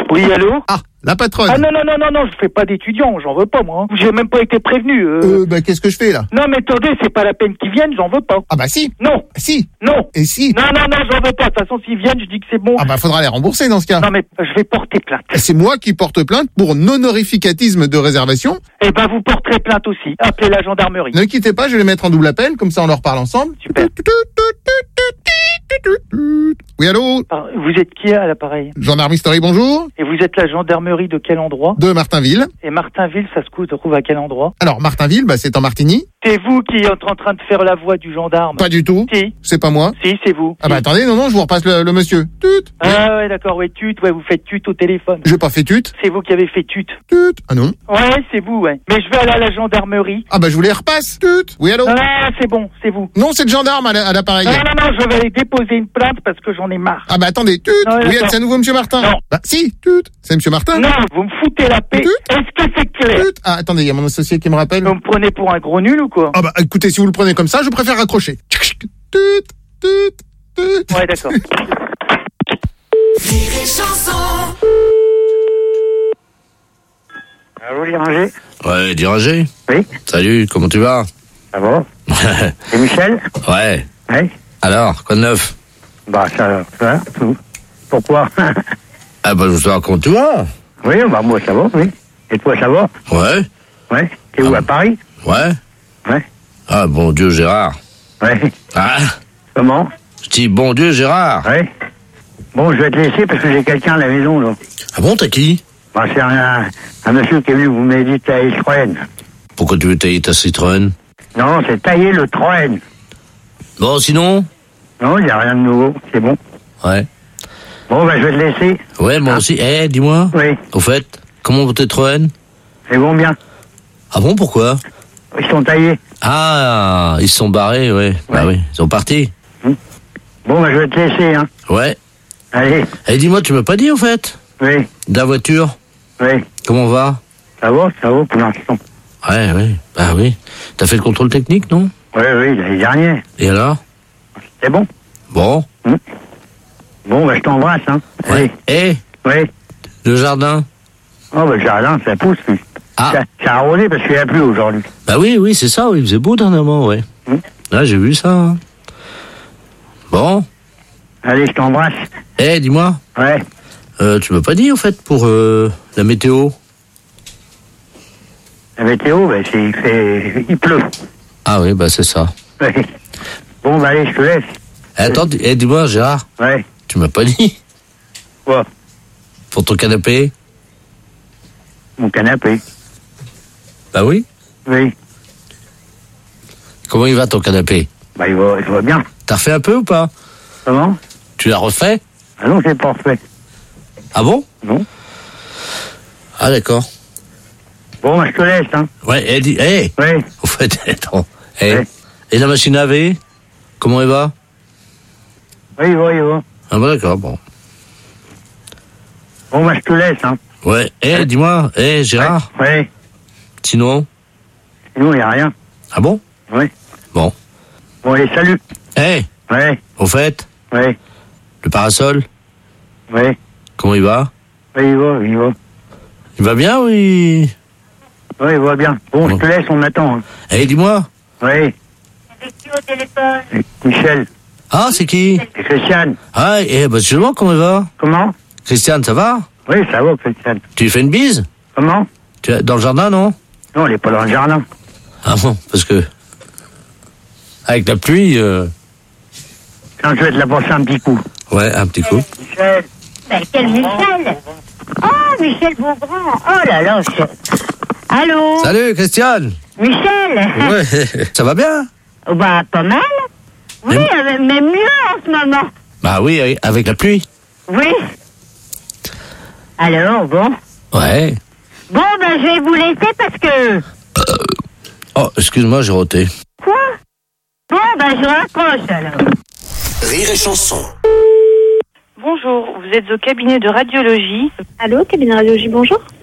Oui, allô? Ah, la patronne. Ah non, je fais pas d'étudiant, j'en veux pas, moi. J'ai même pas été prévenu. Qu'est-ce que je fais, là? Non, mais attendez, c'est pas la peine qu'ils viennent, j'en veux pas. Ah bah si. Non. Si. Non. Et si. Non, j'en veux pas. De toute façon, s'ils viennent, je dis que c'est bon. Ah bah faudra les rembourser dans ce cas. Non, mais je vais porter plainte. C'est moi qui porte plainte pour non-honorificatisme de réservation. Eh ben, vous porterez plainte aussi. Appelez la gendarmerie. Ne quittez pas, je vais les mettre en double appel, comme ça on leur parle ensemble. Super. Oui, allô? Vous êtes qui à l'appareil? Gendarme History, bonjour. Et vous êtes la gendarmerie de quel endroit? De Martinville. Et Martinville, ça se trouve à quel endroit? Alors, Martinville, c'est en Martigny. C'est vous qui êtes en train de faire la voix du gendarme? Pas du tout. Si. C'est pas moi. Si, c'est vous. Ah bah attendez, non, je vous repasse le monsieur. Tut. Ah ouais, d'accord, ouais, vous faites tut au téléphone. J'ai pas fait tut. C'est vous qui avez fait tut. Tut. Ah non. Ouais, c'est vous, ouais. Mais je vais aller à la gendarmerie. Ah bah je vous les repasse. Tut. Oui, allô? Ah, c'est bon, c'est vous. Non, c'est le gendarme à l'appareil. Non, je vais aller déposer une plainte parce que j'en ai marre. Ah bah attendez, tut. Non, Oui, c'est à nouveau monsieur Martin. Non. Bah si, tut. C'est monsieur Martin. Non, vous me foutez la paix. Tut. Est-ce que c'est clair? Tut. Ah attendez, il y a mon associé qui me rappelle. Vous me prenez pour un gros nul ou quoi? Ah bah écoutez, si vous le prenez comme ça, je préfère raccrocher. Tut. Ouais, d'accord. Allô, Diranger? Ouais, Diranger. Oui. Salut, comment tu vas? Ça va? C'est Michel? Ouais. Oui. Alors, quoi de neuf? Bah, ça tout. Pourquoi? Ah bah, je veux savoir comment tu vas. Oui, bah, moi, ça va, oui. Et toi, ça va? Ouais. Ouais. T'es où, à Paris? Ouais. Ouais. Ah, bon Dieu, Gérard. Ouais. Ah, Comment? je dis bon Dieu, Gérard. Ouais. Bon, je vais te laisser parce que j'ai quelqu'un à la maison, là. Ah bon, t'as qui? Bah, c'est un monsieur qui est venu vous m'aider de tailler le Citroën. Pourquoi tu veux tailler ta Citroën? Non, c'est tailler le Citroën. Bon, sinon? Non, il n'y a rien de nouveau, c'est bon. Ouais. Bon, bah, je vais te laisser. Ouais, moi aussi. Eh, dis-moi. Oui, Au fait, comment vont tes Citroën? c'est bon, bien. Ah bon, pourquoi? Ils sont taillés. Ah, ils se sont barrés, ouais. Bah oui, ils sont partis. Bon, bah, je vais te laisser, hein. Ouais. Allez, Eh, dis-moi, tu m'as pas dit, au fait? oui, De la voiture? oui. Comment va? Ça va pour l'instant. Ouais, ouais. Bah oui. T'as fait le contrôle technique, non? Oui, l'année dernière. Et alors? C'est bon. Bon. Bon, bah, je t'embrasse, hein. Ouais. Allez, Eh, oui. le jardin? Oh, bah, le jardin, ça pousse, lui. Ah. Ça a arrosé parce qu'il n'y a plus aujourd'hui. Bah oui, c'est ça, oui. Il faisait beau dernièrement, ouais. Là, j'ai vu ça. Hein. Bon. Allez, je t'embrasse. Eh, dis-moi. Ouais. Tu m'as pas dit, au fait, pour la météo? La météo, bah, il pleut. Ah oui, bah c'est ça. Ouais. Bon, bah, allez, je te laisse. Attends, dis-moi, Gérard. Ouais. Tu m'as pas dit? Quoi? Pour ton canapé? Mon canapé. Bah oui. Oui. Comment il va, ton canapé? Bah, il va bien. T'as refait un peu ou pas? Comment? Tu l'as refait? Ah non, c'est pas refait. Ah bon? Non. Ah d'accord. Bon, bah, je te laisse, hein. Ouais, eh, Oui. au fait, attends. Eh, Ouais. et la machine à laver? Comment elle va? Oui, il va. Ah bah d'accord, bon. Bon, bah, je te laisse, hein. Ouais, dis-moi, Gérard, Oui. sinon? Sinon, il n'y a rien. Ah bon? Oui. Bon. Bon, allez, salut. Eh, Oui. au fait, Oui. le parasol, Oui. comment il va? Oui, il va. Il va bien, oui? Oui, il va bien. Bon, je te laisse, on attend. Hein. Eh, dis-moi. Oui. C'est qui au téléphone? C'est Michel. Ah, c'est qui? C'est Christiane. Ah, bah justement, comment il va? Comment? Christiane, ça va? Oui, ça va, Christiane. Tu lui fais une bise? Comment? Tu es dans le jardin, non? Non, elle est pas dans le jardin. Ah bon, parce que... Avec la pluie... Quand je vais te la passer un petit coup. Ouais, un petit coup. Michel. Ben, quel Michel? Oh, Michel Beaugrand. Oh là là. Allô? Salut, Christiane. Michel? Ouais, ça va bien? Oh, bah, pas mal. Oui, mais mieux en ce moment. Bah oui, avec la pluie. Oui. Alors, bon. Ouais. Bon, ben, je vais vous laisser parce que... Oh, excuse-moi, j'ai roté. Quoi? Bon, ben, je raccroche, alors. Rire et chanson. Bonjour, vous êtes au cabinet de radiologie. Allô, cabinet de radiologie, bonjour.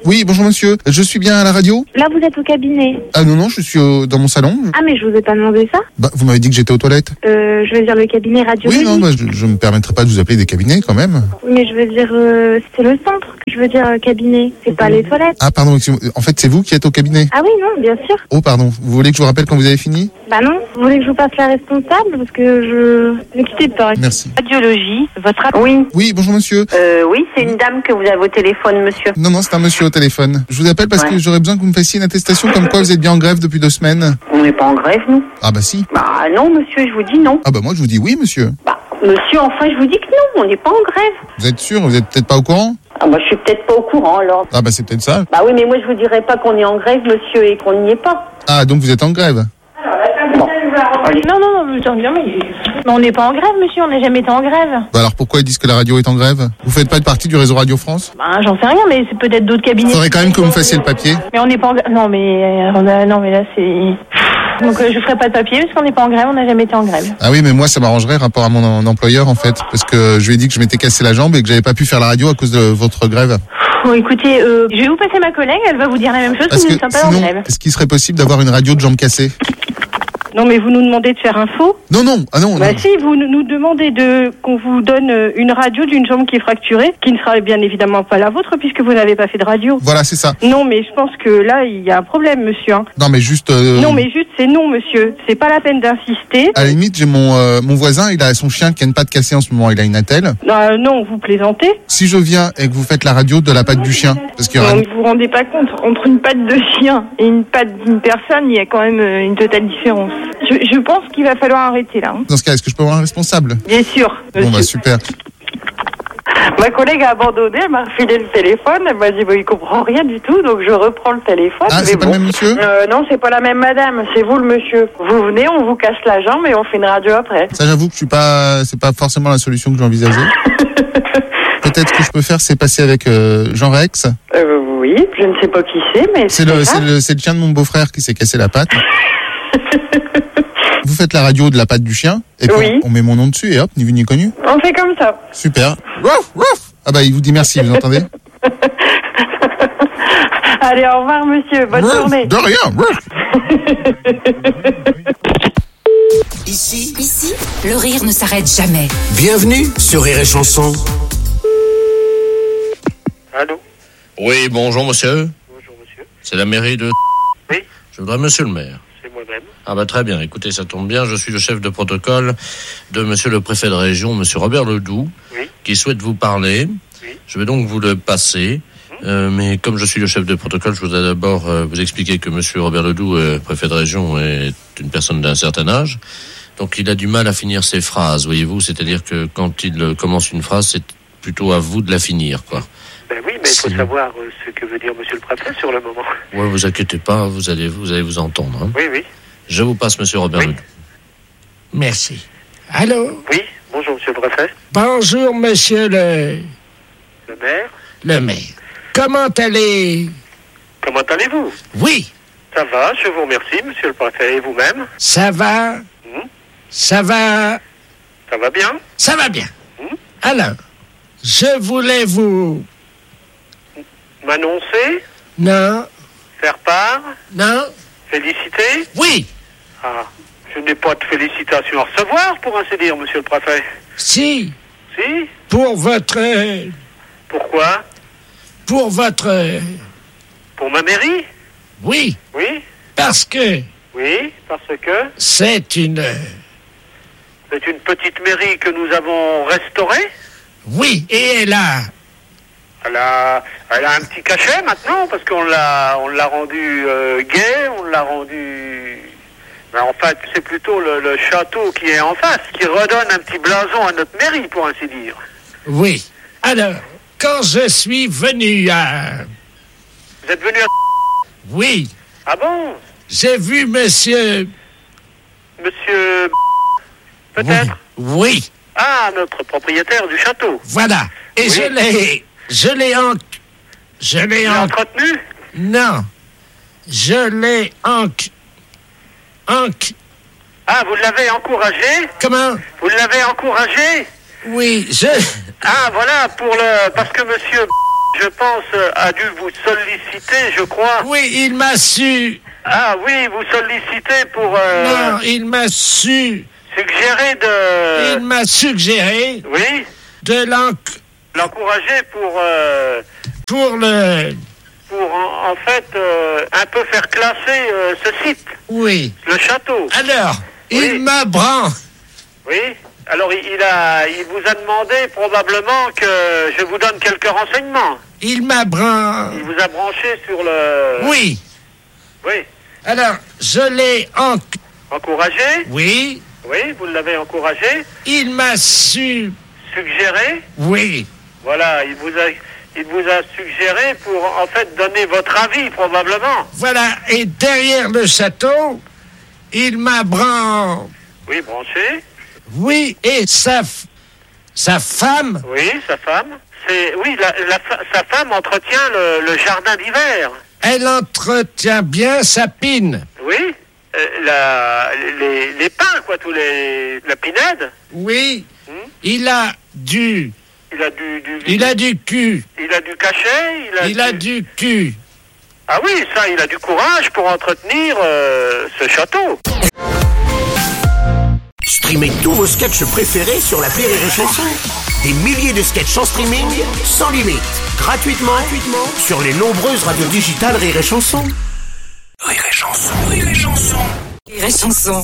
Oui, bonjour monsieur. Je suis bien à la radio? Là, vous êtes au cabinet. Ah non, je suis dans mon salon. Ah, mais je vous ai pas demandé ça. Bah, vous m'avez dit que j'étais aux toilettes. Je veux dire le cabinet radio. Oui, non, bah, je me permettrai pas de vous appeler des cabinets quand même. Mais je veux dire, c'est le centre. Je veux dire cabinet, c'est pas les toilettes. Ah pardon, excusez-moi. En fait c'est vous qui êtes au cabinet. Ah oui, non, bien sûr. Oh pardon, vous voulez que je vous rappelle quand vous avez fini? Bah non, vous voulez que je vous passe la responsable parce que je... Ne quittez pas. Merci. Radiologie, Oui. Oui, bonjour monsieur. Oui, c'est une dame que vous avez au téléphone, monsieur. Non, c'est un monsieur au téléphone. Je vous appelle parce que j'aurais besoin que vous me fassiez une attestation comme quoi vous êtes bien en grève depuis 2 semaines. On n'est pas en grève, nous. Ah bah si. Bah non, monsieur, je vous dis non. Ah bah moi je vous dis oui monsieur. Bah, monsieur, enfin, je vous dis que non, on n'est pas en grève. Vous êtes sûr? Vous êtes peut-être pas au courant? Ah bah, je suis peut-être pas au courant, alors. Ah bah c'est peut-être ça. Bah oui, mais moi, je vous dirais pas qu'on est en grève, monsieur, et qu'on n'y est pas. Ah donc vous êtes en grève? Bon. Non, mais on n'est pas en grève, monsieur, on n'a jamais été en grève. Bah alors pourquoi ils disent que la radio est en grève? Vous faites pas partie du réseau Radio France? Bah, j'en sais rien, mais c'est peut-être d'autres cabinets. Faudrait quand même que vous me fassiez le papier. Mais on n'est pas en grève. Non, mais là, c'est... Donc, je ferai pas de papier parce qu'on n'est pas en grève, on n'a jamais été en grève. Ah oui, mais moi ça m'arrangerait rapport à mon employeur en fait, parce que je lui ai dit que je m'étais cassé la jambe et que j'avais pas pu faire la radio à cause de votre grève. Bon, écoutez, je vais vous passer ma collègue, elle va vous dire la même chose, Parce que que nous ne sommes pas en sinon, grève. est-ce qu'il serait possible d'avoir une radio de jambes cassées? Non, mais vous nous demandez de faire un faux? Non, ah non. Bah si, vous nous demandez qu'on vous donne une radio d'une jambe qui est fracturée, qui ne sera bien évidemment pas la vôtre puisque vous n'avez pas fait de radio. Voilà, c'est ça. Non, mais je pense que là, il y a un problème, monsieur. Hein. Non, mais juste... Non, mais juste, c'est non, monsieur. C'est pas la peine d'insister. À la limite, j'ai mon voisin, il a son chien qui a une patte cassée en ce moment, il a une attelle. Non, vous plaisantez. Si je viens et que vous faites la radio de la patte du chien, parce qu'il y aura... Vous vous rendez pas compte, entre une patte de chien et une patte d'une personne, il y a quand même une totale différence. Je pense qu'il va falloir arrêter là. Dans ce cas, est-ce que je peux avoir un responsable? Bien sûr. Bon, bah super. Ma collègue a abandonné, elle m'a refilé le téléphone, elle m'a dit il comprend rien du tout, donc je reprends le téléphone. Ah, c'est pas le même monsieur? Non, c'est pas la même madame, c'est vous le monsieur. Vous venez, on vous casse la jambe et on fait une radio après. Ça, j'avoue que c'est pas forcément la solution que j'envisageais. Peut-être que je peux faire, c'est passer avec Jean Rex. Oui, je ne sais pas qui c'est, mais c'est le chien de mon beau-frère qui s'est cassé la patte. Vous faites la radio de la patte du chien, et puis on met mon nom dessus, et hop, ni vu ni connu. On fait comme ça. Super. Ah bah, il vous dit merci, vous entendez? Allez, au revoir, monsieur. Bonne journée. De rien. Ici, le rire ne s'arrête jamais. Bienvenue sur Rire et Chanson. Allô? Oui, bonjour monsieur. Bonjour monsieur. C'est la mairie de... Oui. Je voudrais monsieur le maire. C'est moi-même. Ah bah très bien, écoutez, ça tombe bien, je suis le chef de protocole de monsieur le préfet de région, monsieur Robert Ledoux, qui souhaite vous parler. Oui. Je vais donc vous le passer. Mais comme je suis le chef de protocole, je voudrais d'abord vous expliquer que monsieur Robert Ledoux, préfet de région, est une personne d'un certain âge. Donc il a du mal à finir ses phrases, voyez-vous. C'est-à-dire que quand il commence une phrase, c'est plutôt à vous de la finir, quoi. Ben oui, mais il faut savoir ce que veut dire monsieur le préfet sur le moment. Ouais, vous inquiétez pas, vous allez vous entendre. Hein. Oui. Je vous passe monsieur Robert Ledoux. Merci. Allô? Oui, bonjour monsieur le préfet. Bonjour monsieur le maire. Le maire. Comment allez-vous? Oui. Ça va, je vous remercie, monsieur le préfet. Et vous-même? Ça va. Ça va. Ça va bien? Ça va bien. Alors, je voulais vous... M'annoncer? Non. Faire part? Non. Féliciter? Oui. Ah, je n'ai pas de félicitations à recevoir, pour ainsi dire, monsieur le préfet. Si. Si? Pour votre... Pourquoi? Pour votre... Pour ma mairie? Oui. Oui? Parce que... Oui, parce que... C'est une petite mairie que nous avons restaurée? Oui, et elle a un petit cachet maintenant, parce qu'on l'a rendu gai, on l'a rendu... Mais en fait, c'est plutôt le château qui est en face, qui redonne un petit blason à notre mairie, pour ainsi dire. Oui. Alors, quand je suis venu à... Vous êtes venu à... Oui. Ah bon? J'ai vu monsieur... Monsieur... Peut-être? Oui. Ah, notre propriétaire du château. Voilà. Et oui. Je l'ai entretenu? Non. Je l'ai Ah, vous l'avez encouragé? Comment? Vous l'avez encouragé? Oui, Ah, voilà, parce que monsieur je pense, a dû vous solliciter, je crois. Oui, il m'a su. Ah oui, vous sollicitez pour... Non, il m'a su. Suggérer de... Il m'a suggéré Oui, de l'encourager pour en fait un peu faire classer ce site. Oui. Le château. Alors, Oui. il m'a branché. Oui. Alors il vous a demandé probablement que je vous donne quelques renseignements. Il m'a branché. Il vous a branché sur le... Oui. Oui. Alors, je l'ai Encouragé. Oui. Oui, vous l'avez encouragé. Il m'a su. Suggéré. Oui. Voilà, il vous a suggéré pour en fait donner votre avis probablement. Voilà. Et derrière le château, il m'a branché. Oui, branché. Oui. Et sa femme. Oui, sa femme. Sa femme entretient le jardin d'hiver. Elle entretient bien sa pine. Oui, les pins, quoi, la pinède. Oui. Il a du Il a du cul. Il a du cachet. Il a du cul. Ah oui, ça, il a du courage pour entretenir ce château. Streamez tous vos sketchs préférés sur l'appli Rire et Chanson. Des milliers de sketchs en streaming, sans limite, gratuitement sur les nombreuses radios digitales Rire et Chanson. Rire et Chanson, Rire et Chanson. Rire et Chanson.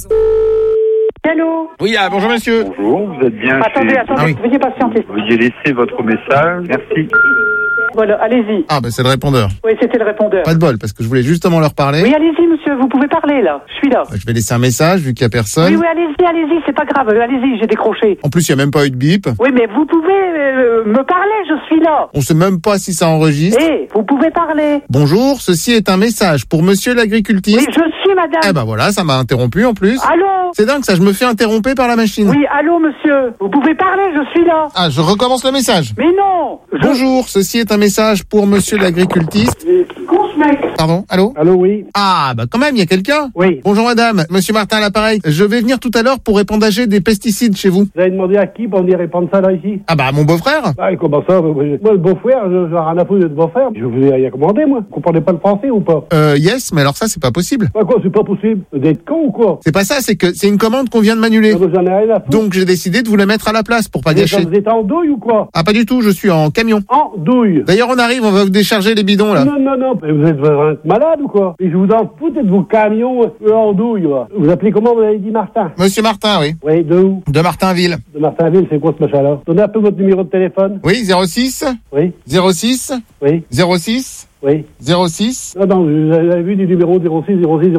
Allô? Oui, bonjour monsieur. Bonjour, vous êtes bien Attendez, veuillez patienter. Veuillez laisser votre message. Merci. Voilà, allez-y. Ah, c'est le répondeur. Oui, c'était le répondeur. Pas de bol, parce que je voulais justement leur parler. Oui, allez-y, monsieur, vous pouvez parler, là. Je suis là. Je vais laisser un message, vu qu'il y a personne. Oui, allez-y, c'est pas grave. Allez-y, j'ai décroché. En plus, il n'y a même pas eu de bip. Oui, mais vous pouvez me parler, je suis là. On sait même pas si ça enregistre. Vous pouvez parler. Bonjour, ceci est un message pour monsieur l'agricultiste. Oui, je suis madame. Eh ben voilà, ça m'a interrompu en plus. Allô? C'est dingue, ça, je me fais interromper par la machine. Oui, allô, monsieur. Vous pouvez parler, je suis là. Ah, je recommence le message. Mais non. Bonjour, ceci est un message pour monsieur l'agricultiste. Pardon, allô? Allô, oui. Ah, bah quand même, il y a quelqu'un. Oui. Bonjour madame, monsieur Martin à l'appareil. Je vais venir tout à l'heure pour épandager des pesticides chez vous. Vous avez demandé à qui pour venir répandre ça là ici? Ah bah mon beau-frère. Ah, et comment ça? Moi, le beau-frère, j'ai rien à foutre de beau-frère. Je vous ai rien commandé, moi. Vous comprenez pas le français ou pas? Yes, mais alors ça, c'est pas possible. Bah quoi, c'est pas possible? Vous êtes con ou quoi? C'est pas ça, c'est que c'est une commande qu'on vient de m'annuler. J'en ai rien à foutre. Donc j'ai décidé de vous la mettre à la place pour pas gâcher. Vous êtes en douille ou quoi? Ah pas du tout, je suis en camion. En douille? D'ailleurs on arrive, on va vous décharger les bidons là. Non. Mais vous êtes vraiment malade ou quoi? Et je vous en fous de vos camions en douille, là. Vous appelez comment? Vous avez dit Martin? Monsieur Martin, oui. Oui, de où? De Martinville. De Martinville, c'est quoi ce machin-là? Donnez un peu votre numéro de téléphone. Oui, 06. Oui. 06. Oui. 06. Oui. 06. Non, vous avez vu du numéro 06.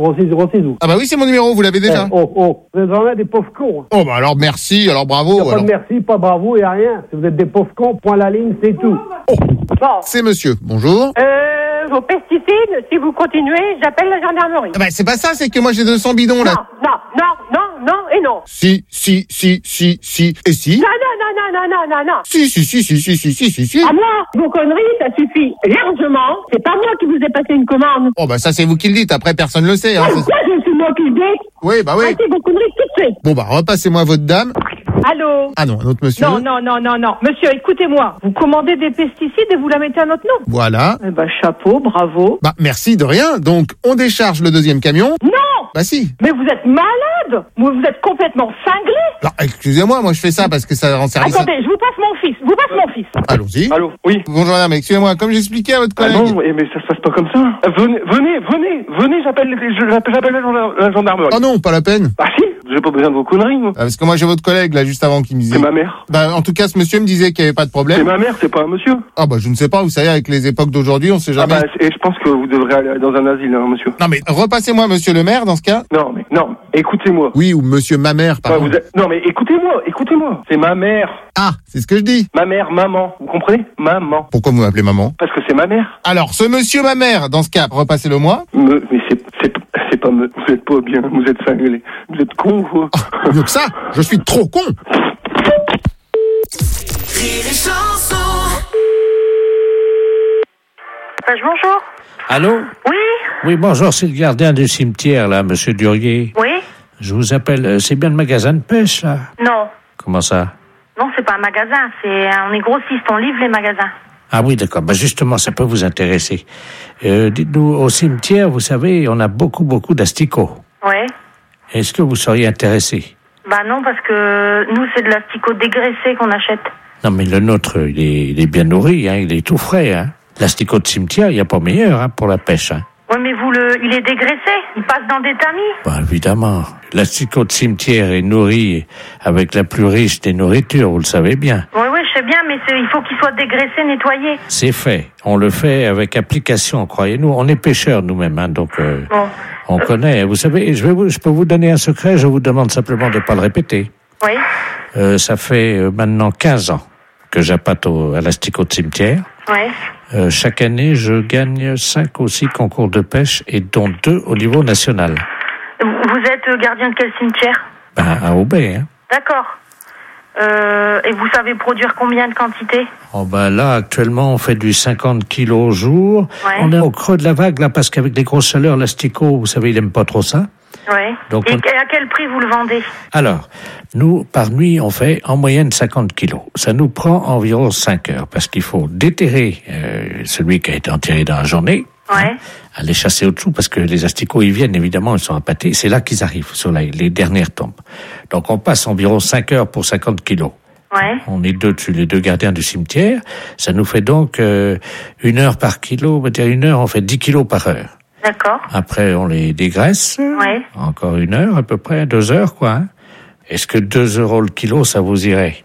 Ah bah oui, c'est mon numéro, vous l'avez déjà. Vous êtes vraiment des pauvres cons. Hein. Oh bah alors merci, alors bravo. Pas de merci, pas bravo et rien. Si vous êtes des pauvres cons, point la ligne, c'est tout. C'est monsieur, bonjour. Vos pesticides, si vous continuez, j'appelle la gendarmerie. Ah bah c'est pas ça, c'est que moi j'ai 200 bidons là. Non et non. Si. Et si? Non. Si. À moi, vos conneries, ça suffit largement. C'est pas moi qui vous ai passé une commande. Oh bah ça c'est vous qui le dites, après personne le sait. Hein, Pourquoi c'est moi qui le dis? Oui, bah oui. Arrêtez vos conneries tout de suite. Bon bah repassez-moi votre dame. Allô? Ah non, un autre monsieur. Non. Monsieur, écoutez-moi. Vous commandez des pesticides et vous la mettez à notre nom. Voilà. Eh ben, chapeau, bravo. Bah merci de rien. Donc on décharge le deuxième camion. Non! Bah si. Mais vous êtes malade! Vous êtes complètement cinglé! Alors excusez-moi, moi je fais ça parce que ça rend service. Attendez, je vous passe mon fils. Allons-y. Allô? Oui. Bonjour madame, excusez-moi, comme j'expliquais à votre collègue. non, mais ça se passe pas comme ça. Venez, j'appelle la gendarmerie. Oh non, pas la peine. Ah si, j'ai pas besoin de vos conneries, moi. Parce que moi j'ai votre collègue là juste avant qui me disait. C'est ma mère. Bah en tout cas ce monsieur me disait qu'il n'y avait pas de problème. C'est ma mère, c'est pas un monsieur. Ah bah je ne sais pas, vous savez avec les époques d'aujourd'hui on sait jamais. Et je pense que vous devrez aller dans un asile, hein, monsieur. Non mais repassez-moi monsieur le maire dans ce cas. Non, écoutez-moi. Oui, ou monsieur ma mère pardon. Non mais écoutez-moi. C'est ma mère. Ah, c'est ce que je dis. Ma mère, maman, vous comprenez? Maman. Pourquoi vous m'appelez maman? Parce que c'est ma mère. Alors ce monsieur ma mère dans ce cas, repassez-le moi. Mais c'est pas vous êtes pas bien, vous êtes cinglé. Vous êtes con, vous. Oh, mieux que ça, je suis trop con. Bonjour. Allô? Oui. Oui, bonjour, c'est le gardien du cimetière, là, monsieur Durier. Oui. Je vous appelle, c'est bien le magasin de pêche, là? Non. Comment ça? Non, c'est pas un magasin, on est grossiste, on livre les magasins. Ah oui, d'accord. Bah justement, ça peut vous intéresser. Dites-nous, au cimetière, vous savez, on a beaucoup d'asticots. Ouais. Est-ce que vous seriez intéressé? Bah non, parce que nous, c'est de l'asticot dégraissé qu'on achète. Non, mais le nôtre, il est bien nourri, hein, il est tout frais. Hein. L'asticot de cimetière, il n'y a pas meilleur hein, pour la pêche. Hein. Oui, mais il est dégraissé, il passe dans des tamis. Bah évidemment, l'asticot de cimetière est nourri avec la plus riche des nourritures, vous le savez bien. Oui, je sais bien, mais il faut qu'il soit dégraissé, nettoyé. C'est fait, on le fait avec application, croyez-nous. On est pêcheurs nous-mêmes, hein, donc on connaît. Vous savez, je peux vous donner un secret, je vous demande simplement de ne pas le répéter. Oui. Ça fait maintenant 15 ans que j'appâte à l'asticot de cimetière. Ouais. Chaque année, je gagne 5 ou 6 concours de pêche et dont 2 au niveau national. Vous êtes gardien de quel cimetière? À Aubais, hein. D'accord. Et vous savez produire combien de quantité? Oh là, actuellement, on fait du 50 kilos au jour. Ouais. On est au creux de la vague, là, parce qu'avec les grosses chaleurs, l'asticot, vous savez, il aime pas trop ça. Ouais. Donc et à quel prix vous le vendez? Alors, nous, par nuit, on fait en moyenne 50 kilos. Ça nous prend environ 5 heures, parce qu'il faut déterrer celui qui a été enterré dans la journée. Ouais. Aller chasser au-dessous, parce que les asticots, ils viennent, évidemment, ils sont appâtés. C'est là qu'ils arrivent, sur les dernières tombes. Donc, on passe environ 5 heures pour 50 kilos. Ouais. On est les 2 gardiens du cimetière. Ça nous fait donc 1 heure par kilo. On va dire 1 heure, on fait 10 kilos par heure. D'accord. Après, on les dégraisse. Ouais. Encore 1 heure, à peu près, 2 heures, quoi. Hein. Est-ce que 2 € le kilo, ça vous irait?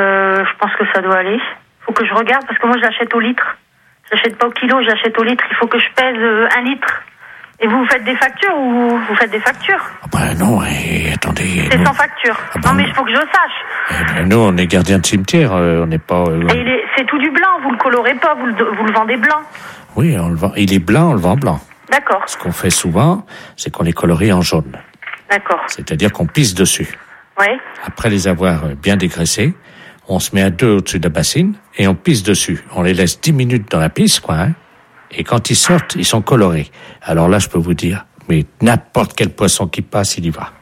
Je pense que ça doit aller. Faut que je regarde, parce que moi, je l'achète au litre. Je l'achète pas au kilo, je l'achète au litre. Il faut que je pèse 1 litre. Et vous faites des factures ou vous faites des factures? Non, attendez. C'est sans facture. Non, mais il faut que je sache. Nous, on est gardien de cimetière, on n'est pas... Et c'est tout du blanc, vous le colorez pas, vous le vendez blanc? Oui, on le vend. Il est blanc, on le vend blanc. D'accord. Ce qu'on fait souvent, c'est qu'on les colorie en jaune. D'accord. C'est-à-dire qu'on pisse dessus. Oui. Après les avoir bien dégraissés, on se met à 2 au-dessus de la bassine et on pisse dessus. On les laisse 10 minutes dans la pisse, quoi, hein. Et quand ils sortent, ils sont colorés. Alors là, je peux vous dire, mais n'importe quel poisson qui passe, il y va.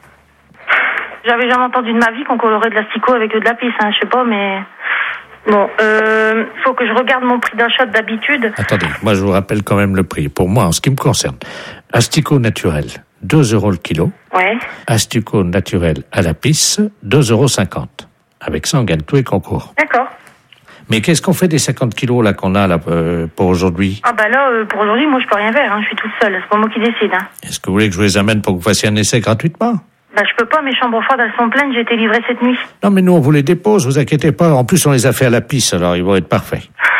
J'avais jamais entendu de ma vie qu'on colorait de l'asticot avec de la pisse, hein, je sais pas, mais... Bon, faut que je regarde mon prix d'achat d'habitude. Attendez, moi je vous rappelle quand même le prix. Pour moi, en ce qui me concerne, asticot naturel, 2 € le kilo. Ouais. Asticot naturel à la pisse, 2,50 €. Avec ça, on gagne tous les concours. D'accord. Mais qu'est-ce qu'on fait des 50 kilos là qu'on a là pour aujourd'hui? Ah là, pour aujourd'hui, moi je peux rien faire, hein. Je suis toute seule, c'est pas moi qui décide. Hein. Est-ce que vous voulez que je vous les amène pour que vous fassiez un essai gratuitement? Je peux pas, mes chambres froides elles sont pleines, j'ai été livrée cette nuit. Non mais nous on vous les dépose, vous inquiétez pas. En plus on les a fait à la pisse, alors ils vont être parfaits.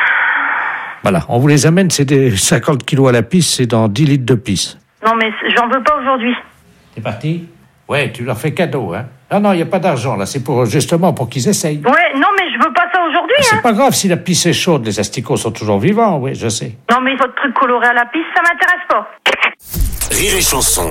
Voilà, on vous les amène, c'est des 50 kilos à la pisse, c'est dans 10 litres de pisse. Non mais j'en veux pas aujourd'hui. C'est parti? Ouais, tu leur fais cadeau, hein. Non, il n'y a pas d'argent, là, c'est justement pour qu'ils essayent. Ouais, non, mais je veux pas ça aujourd'hui, hein. C'est pas grave, si la pisse est chaude, les asticots sont toujours vivants, oui, je sais. Non, mais votre truc coloré à la pisse, ça m'intéresse pas. Rire et chanson.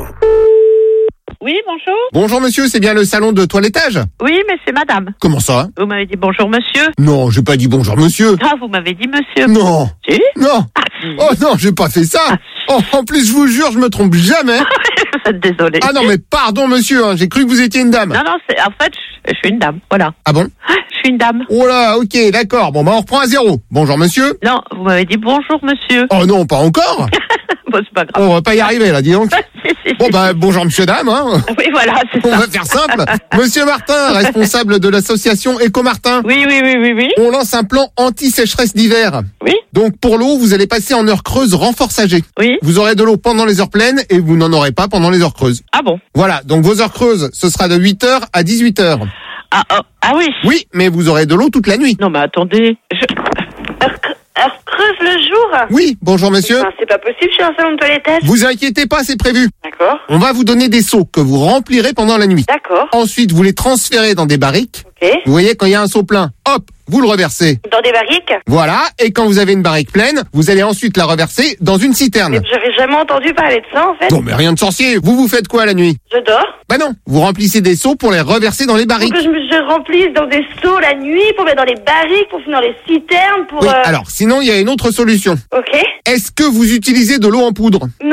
Oui, bonjour. Bonjour monsieur, c'est bien le salon de toilettage? Oui, mais c'est madame. Comment ça? Vous m'avez dit bonjour monsieur. Non, j'ai pas dit bonjour monsieur. Ah, vous m'avez dit monsieur. Non. Si? Non. Ah, si. Oh non, j'ai pas fait ça. Oh, en plus, je vous jure, je me trompe jamais. Vous êtes désolé. Ah non, mais pardon monsieur, hein, j'ai cru que vous étiez une dame. Non, en fait, je suis une dame, voilà. Ah bon? Je suis une dame. Oh là, ok, d'accord. Bon, on reprend à 0. Bonjour monsieur. Non, vous m'avez dit bonjour monsieur. Oh non, pas encore. Bon, c'est pas grave. On va pas y arriver là, dis donc. Bon bonjour monsieur dame, hein. Oui, voilà, c'est ça. On va faire simple. Monsieur Martin, responsable de l'association Éco-Martin. Oui. On lance un plan anti-sécheresse d'hiver. Oui. Donc pour l'eau, vous allez passer en heure creuse renforçagée. Oui. Vous aurez de l'eau pendant les heures pleines et vous n'en aurez pas pendant les heures creuses. Ah bon? Voilà, donc vos heures creuses, ce sera de 8h à 18h. Ah oui. Oui, mais vous aurez de l'eau toute la nuit. Non mais attendez, Heure creuse le jour? Oui, bonjour monsieur. Enfin, c'est pas possible, je suis un salon de toilettage. Vous inquiétez pas, c'est prévu. D'accord. On va vous donner des seaux que vous remplirez pendant la nuit. D'accord. Ensuite, vous les transférez dans des barriques. Ok. Vous voyez, quand il y a un seau plein, hop, vous le reversez. Dans des barriques? Voilà, et quand vous avez une barrique pleine, vous allez ensuite la reverser dans une citerne. Mais j'avais jamais entendu parler de ça en fait. Non mais rien de sorcier, vous faites quoi la nuit? Je dors. Bah non, vous remplissez des seaux pour les reverser dans les barriques. Faut que je remplisse dans des seaux la nuit, pour mettre dans les barriques, pour finir dans les citernes, pour... Oui, alors sinon il y a une autre solution. Ok. Est-ce que vous utilisez de l'eau en poudre? Non,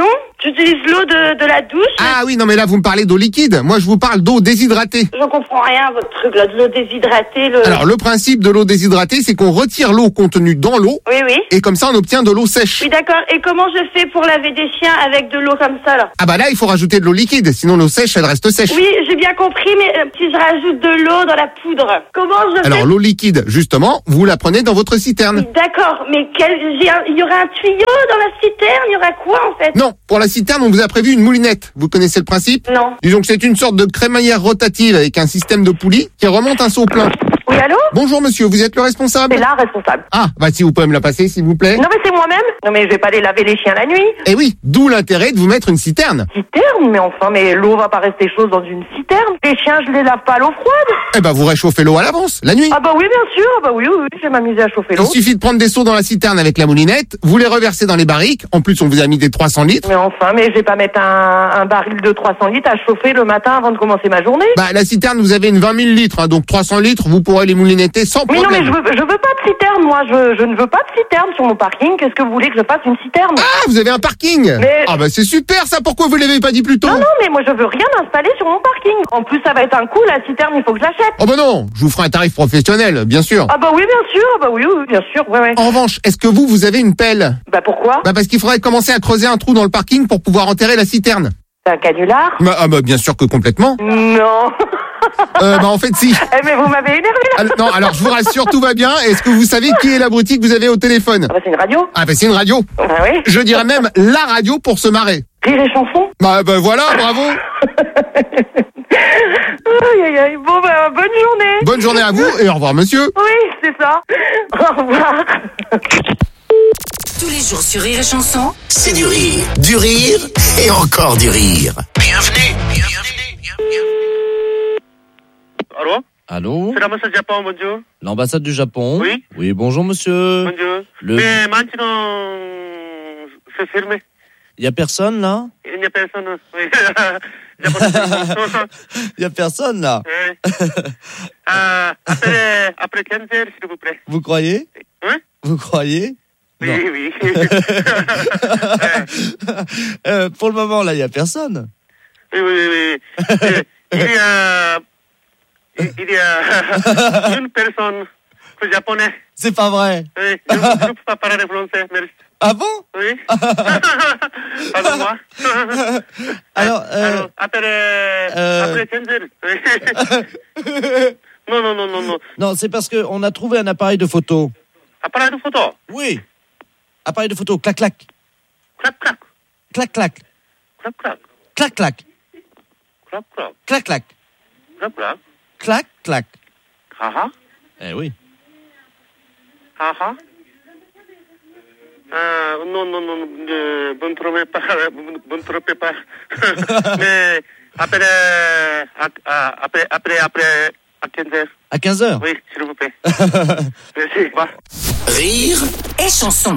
J'utilise l'eau de la douche. Ah oui, non mais là vous me parlez d'eau liquide. Moi je vous parle d'eau déshydratée. Je comprends rien à votre truc là, de l'eau déshydratée. Alors le principe de l'eau déshydratée, c'est qu'on retire l'eau contenue dans l'eau. Oui, oui. Et comme ça on obtient de l'eau sèche. Oui, d'accord. Et comment je fais pour laver des chiens avec de l'eau comme ça là? Ah bah là il faut rajouter de l'eau liquide, sinon l'eau sèche elle reste sèche. Oui, j'ai bien compris, mais si je rajoute de l'eau dans la poudre, comment je fais? Alors l'eau liquide, justement, vous la prenez dans votre citerne. Oui, d'accord, mais il y aura un tuyau dans la citerne, il y aura quoi en fait? Non, pour la citerne on vous a prévu une moulinette. Vous connaissez le principe? Non. Disons que c'est une sorte de crémaillère rotative avec un système de poulie qui remonte un seau plein. Oui, allô? Bonjour monsieur, vous êtes le responsable? C'est la responsable. Ah, bah si vous pouvez me la passer s'il vous plaît. Non mais c'est moi-même. Non mais je vais pas aller laver les chiens la nuit. Eh oui, d'où l'intérêt de vous mettre une citerne. Citerne? Mais enfin, mais l'eau va pas rester chaude dans une citerne. Les chiens, je les lave pas à l'eau froide. Eh bah vous réchauffez l'eau à l'avance, la nuit. Ah bah oui, bien sûr. Ah bah oui, je vais m'amuser à chauffer l'eau. Il suffit de prendre des seaux dans la citerne avec la moulinette, vous les reversez dans les barriques. En plus, on vous a mis des 300 litres. Mais enfin, mais je vais pas mettre un baril de 300 litres à chauffer le matin avant de commencer ma journée. Bah la citerne, vous avez une 20 000 litres, hein, donc 300 litres, vous pourrez les moulinetter sans Oui, problème. non, mais je veux pas de citerne, moi. Je ne veux pas de citerne sur mon parking. Qu'est-ce que vous voulez que je fasse une citerne? Ah, vous avez un parking? Mais... Ah bah c'est super ça, pourquoi vous l'avez pas dit plus tôt? Non, mais moi je veux rien installer sur mon parking. En plus, ça va être un coup, la citerne, il faut que je l'achète. Oh bah non, je vous ferai un tarif professionnel, bien sûr. Ah bah oui, bien sûr. Ah bah oui, bien sûr, ouais. En revanche, est-ce que vous avez une pelle? Bah pourquoi? Bah parce qu'il faudrait commencer à creuser un trou dans le parking pour pouvoir enterrer la citerne. C'est un canular? Bah bien sûr que complètement. Non. Bah en fait si. Eh mais vous m'avez énervé là. Non, alors je vous rassure, tout va bien. Est-ce que vous savez qui est l'abruti que vous avez au téléphone? Ah bah c'est une radio. Ah bah c'est une radio. Ah oui. Je dirais même la radio pour se marrer. Rire et chanson. Bah voilà, bravo. Aïe. Bon bah bonne journée. Bonne journée à vous et au revoir monsieur. Oui, c'est ça. Au revoir. Tous les jours sur Rire et Chanson, C'est du rire et encore du rire. Bienvenue. Allô? Allô? C'est l'ambassade du Japon, bonjour. L'ambassade du Japon? Oui. Oui, bonjour monsieur. Bonjour. Le- Mais maintenant, c'est fermé. Il y a personne là? Il n'y a personne. Oui. Il n'y a pas de Il y a personne là? Oui. Après 15 heures, s'il vous plaît. Vous croyez? Hein? Vous croyez? Non. Oui. Pour le moment là, il y a personne. Oui. Il y a une personne japonais. C'est pas vrai. Oui, je ne peux pas parler français, merci. Ah bon? Oui. Pardon-moi. Alors, après 15 heures. Oui. Non. Non, c'est parce que on a trouvé un appareil de photo. Appareil de photo? Oui. Appareil de photo, clac. Clac. Clac. Clac. Clac. Ah. Eh oui. Ah. Non, vous ne trompez pas. Mais après, à 15 heures. À 15 heures? Oui, s'il vous plaît. Merci. Rire et Chanson.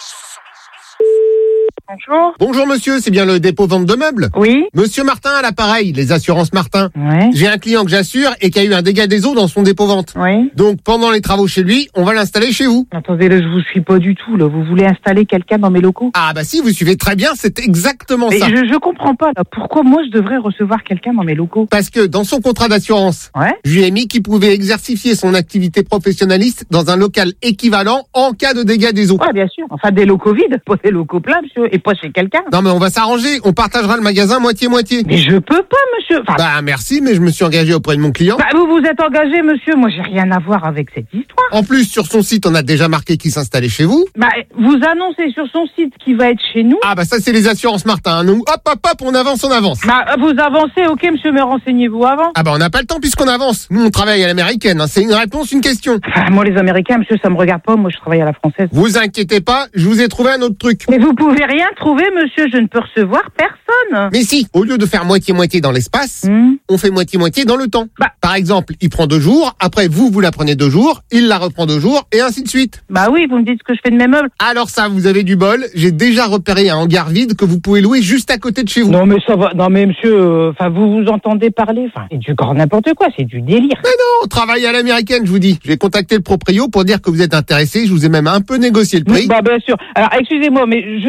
Bonjour. Bonjour monsieur, c'est bien le dépôt vente de meubles? Oui. Monsieur Martin à l'appareil, les assurances Martin. Ouais. J'ai un client que j'assure et qui a eu un dégât des eaux dans son dépôt vente. Oui. Donc pendant les travaux chez lui, on va l'installer chez vous. Attendez, là, je vous suis pas du tout, là. Vous voulez installer quelqu'un dans mes locaux? Ah bah si, vous suivez très bien, c'est exactement Mais ça. je comprends pas, là. Pourquoi moi, je devrais recevoir quelqu'un dans mes locaux? Parce que dans son contrat d'assurance, je lui ai mis qu'il pouvait exercifier son activité professionnaliste dans un local équivalent en cas de dégâts des eaux. Ouais, bien sûr. Enfin, des locaux vides, pas des locaux pleins, monsieur. Et pas chez quelqu'un. Non mais on va s'arranger, on partagera le magasin moitié-moitié. Mais je peux pas, monsieur. Enfin, bah merci, mais je me suis engagé auprès de mon client. Bah, vous vous êtes engagé, monsieur. Moi, j'ai rien à voir avec cette histoire. En plus, sur son site, on a déjà marqué qu'il s'installait chez vous. Bah, vous annoncez sur son site qu'il va être chez nous. Ah bah ça, c'est les assurances Martin. Nous, hop, on avance. Bah, vous avancez, ok, monsieur, mais renseignez-vous avant. Ah bah on n'a pas le temps puisqu'on avance. Nous, on travaille à l'américaine. Hein. C'est une réponse, une question. Enfin, moi, les Américains, monsieur, ça me regarde pas. Moi, je travaille à la française. Vous inquiétez pas, je vous ai trouvé un autre truc. Mais vous pouvez rien trouver, monsieur. Je ne peux recevoir personne. Mais si, au lieu de faire moitié-moitié dans l'espace, on fait moitié-moitié dans le temps. Bah. Par exemple, il prend 2 jours, après vous la prenez 2 jours, il la reprend 2 jours, et ainsi de suite. Bah oui, vous me dites que je fais de mes meubles. Alors ça, vous avez du bol, j'ai déjà repéré un hangar vide que vous pouvez louer juste à côté de chez vous. Non mais ça va, non mais monsieur, enfin vous entendez parler, enfin c'est du grand n'importe quoi, c'est du délire. Mais non, on travaille à l'américaine, je vous dis. Je vais contacter le proprio pour dire que vous êtes intéressé, je vous ai même un peu négocié le prix. Bah bien sûr. Alors excusez-moi, mais je suis dans mes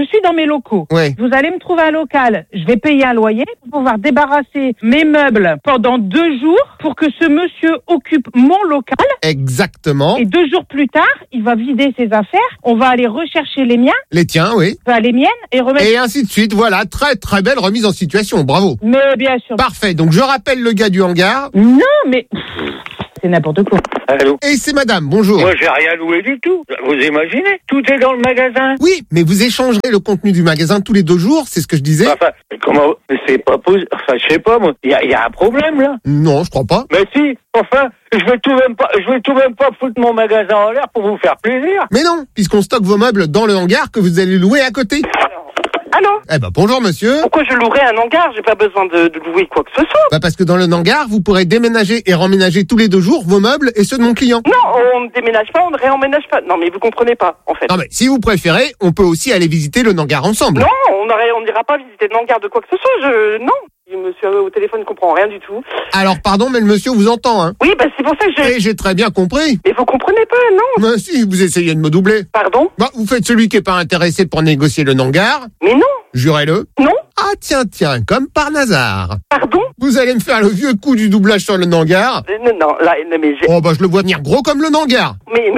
locaux. Ouais. Vous allez me trouver un local. Je vais payer un loyer pour pouvoir débarrasser mes meubles pendant 2 jours pour que ce monsieur occupe mon local. Exactement. Et 2 jours plus tard, il va vider ses affaires. On va aller rechercher les miens. Les tiens, oui. Enfin, les miennes et remettre. Et ainsi de suite. Voilà, très très belle remise en situation. Bravo. Mais bien sûr. Parfait. Donc je rappelle le gars du hangar. Non, mais c'est n'importe quoi. Allô? Et c'est madame, bonjour. Moi, j'ai rien loué du tout. Vous imaginez? Tout est dans le magasin. Oui, mais vous échangerez le contenu du magasin tous les 2 jours, c'est ce que je disais. Enfin, comment? C'est pas possible. Enfin, je sais pas, moi. Il y a un problème, là. Non, je crois pas. Mais si, enfin, je vais tout même pas foutre mon magasin en l'air pour vous faire plaisir. Mais non, puisqu'on stocke vos meubles dans le hangar que vous allez louer à côté. Allô? Eh ben, bonjour monsieur. Pourquoi je louerais un hangar? J'ai pas besoin de louer quoi que ce soit. Bah parce que dans le hangar, vous pourrez déménager et remménager tous les 2 jours vos meubles et ceux de mon client. Non, on ne déménage pas, on ne réemménage pas. Non, mais vous comprenez pas, en fait. Non mais si vous préférez, on peut aussi aller visiter le hangar ensemble. Non, on n'ira pas visiter le hangar de quoi que ce soit. Non. Le monsieur au téléphone ne comprend rien du tout. Alors pardon, mais le monsieur vous entend, hein. Oui, bah c'est pour ça que Et j'ai très bien compris. Mais vous comprenez pas, non? Mais si, vous essayez de me doubler. Pardon? Bah, vous faites celui qui est pas intéressé pour négocier le hangar. Mais non. Jurez-le. Non. Ah tiens, comme par hasard. Pardon? Vous allez me faire le vieux coup du doublage sur le hangar. Non, là, mais j'ai... Oh bah je le vois venir gros comme le hangar. Mais...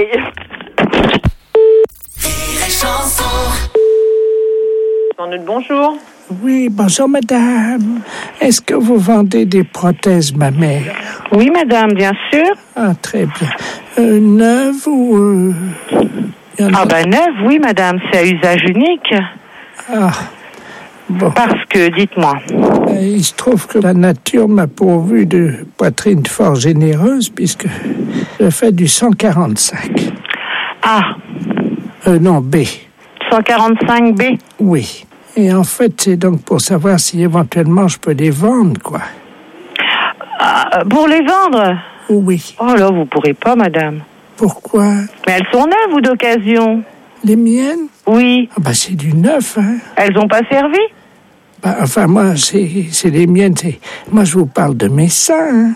Bonjour. Oui, bonjour madame. Est-ce que vous vendez des prothèses mammaires? Oui, madame, bien sûr. Ah, très bien. Neuves ou... Ah ben neuve, oui, madame, c'est à usage unique. Ah, bon. Parce que, dites-moi. Il se trouve que la nature m'a pourvu de poitrine fort généreuse puisque je fais du 145. Ah. Non, B. 145B? Oui. Et en fait, c'est donc pour savoir si éventuellement je peux les vendre, quoi. Pour les vendre? Oui. Oh là, vous pourrez pas, madame. Pourquoi? Mais elles sont neuves ou d'occasion? Les miennes? Oui. Ah bah c'est du neuf, hein. Elles ont pas servi? Bah, enfin, moi, c'est les miennes. Moi, je vous parle de mes seins, hein.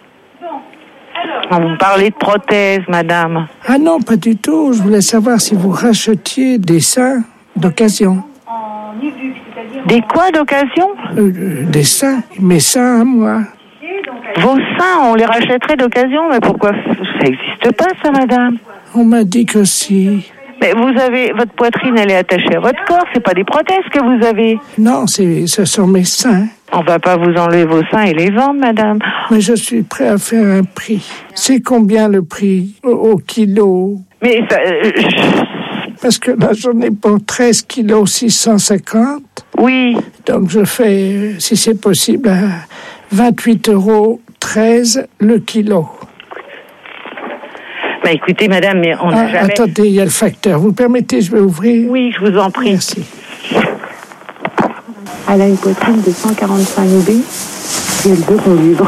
Vous parlez de prothèses, madame. Ah non, pas du tout. Je voulais savoir si vous rachetiez des seins d'occasion. Des quoi d'occasion? Des seins. Mes seins à moi. Vos seins, on les rachèterait d'occasion? Mais pourquoi? Ça n'existe pas, ça, madame. On m'a dit que si. Mais vous avez... Votre poitrine, elle est attachée à votre corps. C'est pas des prothèses que vous avez. Non, ce sont mes seins. On va pas vous enlever vos seins et les vendre, madame. Mais je suis prêt à faire un prix. C'est combien le prix au kilo? Mais ça... Parce que là, j'en ai pour 13 kilos 650. Oui. Donc, je fais, si c'est possible, à 28,13 € le kilo. Bah, écoutez, madame, mais on n'a jamais... Attendez, il y a le facteur. Vous permettez, je vais ouvrir? Oui, je vous en prie. Merci. Elle a une poitrine de 145B et elle veut qu'on lui vende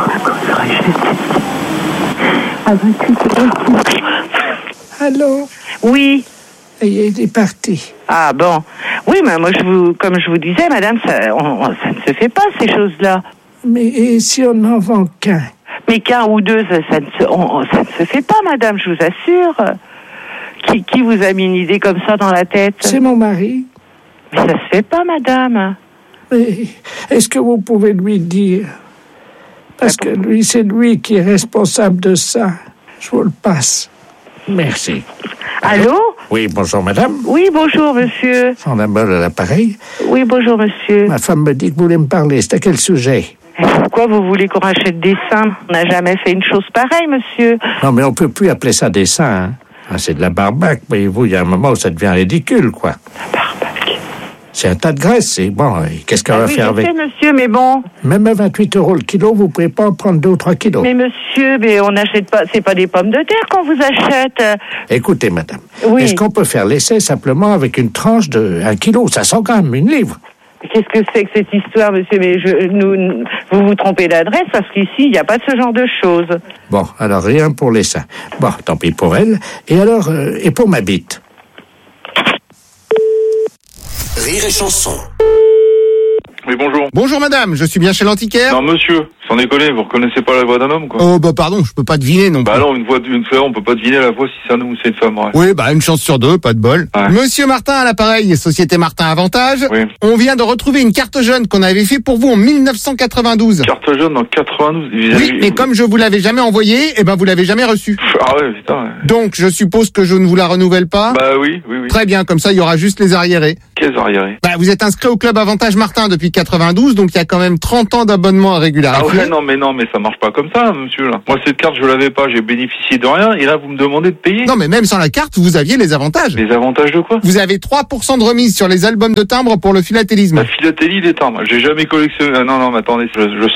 à 28 €. Allô? Oui. Et il est parti. Ah bon. Oui, mais moi, comme je vous disais, madame, ça ne se fait pas, ces choses-là. Mais et si on n'en vend qu'un? Mais qu'un ou deux, ça ne se fait pas, madame, je vous assure. Qui vous a mis une idée comme ça dans la tête? C'est mon mari. Mais ça se fait pas, madame. Mais est-ce que vous pouvez lui dire? Parce que lui, c'est lui qui est responsable de ça. Je vous le passe. Merci. Allô? Oui, bonjour madame. Oui, bonjour monsieur. Son amour à l'appareil. Oui, bonjour monsieur. Ma femme me dit que vous voulez me parler. C'est à quel sujet? Pourquoi vous voulez qu'on rachète des seins? On n'a jamais fait une chose pareille, monsieur. Non, mais on peut plus appeler ça des seins, hein. Ah, c'est de la barbaque. Voyez-vous, il y a un moment où ça devient ridicule, quoi. La barbaque. C'est un tas de graisse, c'est bon. Qu'est-ce qu'on va faire avec? Oui, monsieur, mais bon. Même à 28 € le kilo, vous pouvez pas en prendre 2 ou 3 kilos. Mais monsieur, mais on n'achète pas, c'est pas des pommes de terre qu'on vous achète. Écoutez, madame. Oui. Est-ce qu'on peut faire l'essai simplement avec une tranche de 1 kilo? Ça 100 grammes, une livre. Qu'est-ce que c'est que cette histoire, monsieur? Mais vous vous trompez d'adresse parce qu'ici, il n'y a pas de ce genre de choses. Bon, alors rien pour les seins. Bon, tant pis pour elle. Et alors, et pour ma bite? Rire et chanson. Oui, bonjour. Bonjour madame, je suis bien chez l'antiquaire? Non, monsieur, Sans déconner, vous reconnaissez pas la voix d'un homme, quoi. Oh, bah pardon, je peux pas deviner non plus. Bah non, une femme, on peut pas deviner la voix si c'est un homme ou c'est une femme, ouais. Oui, bah une chance sur deux, pas de bol. Ouais. Monsieur Martin à l'appareil, Société Martin Avantage. Oui. On vient de retrouver une carte jaune qu'on avait fait pour vous en 1992. Carte jaune en 92. Oui, mais comme je vous l'avais jamais envoyée, eh ben vous l'avez jamais reçue. Ah ouais, putain. Ouais. Donc je suppose que je ne vous la renouvelle pas. Bah oui. Très bien, comme ça il y aura juste les arriérés. Quels arriérés? Bah vous êtes inscrit au club Avantage Martin depuis 92, donc il y a quand même 30 ans d'abonnement à régulariser. Ah ouais, non mais ça marche pas comme ça, monsieur, là. Moi, cette carte, je l'avais pas, j'ai bénéficié de rien, et là, vous me demandez de payer? Non, mais même sans la carte, vous aviez les avantages. Les avantages de quoi? Vous avez 3% de remise sur les albums de timbres pour le philatélisme. La philatélie des timbres, j'ai jamais collectionné. Ah, non, mais attendez,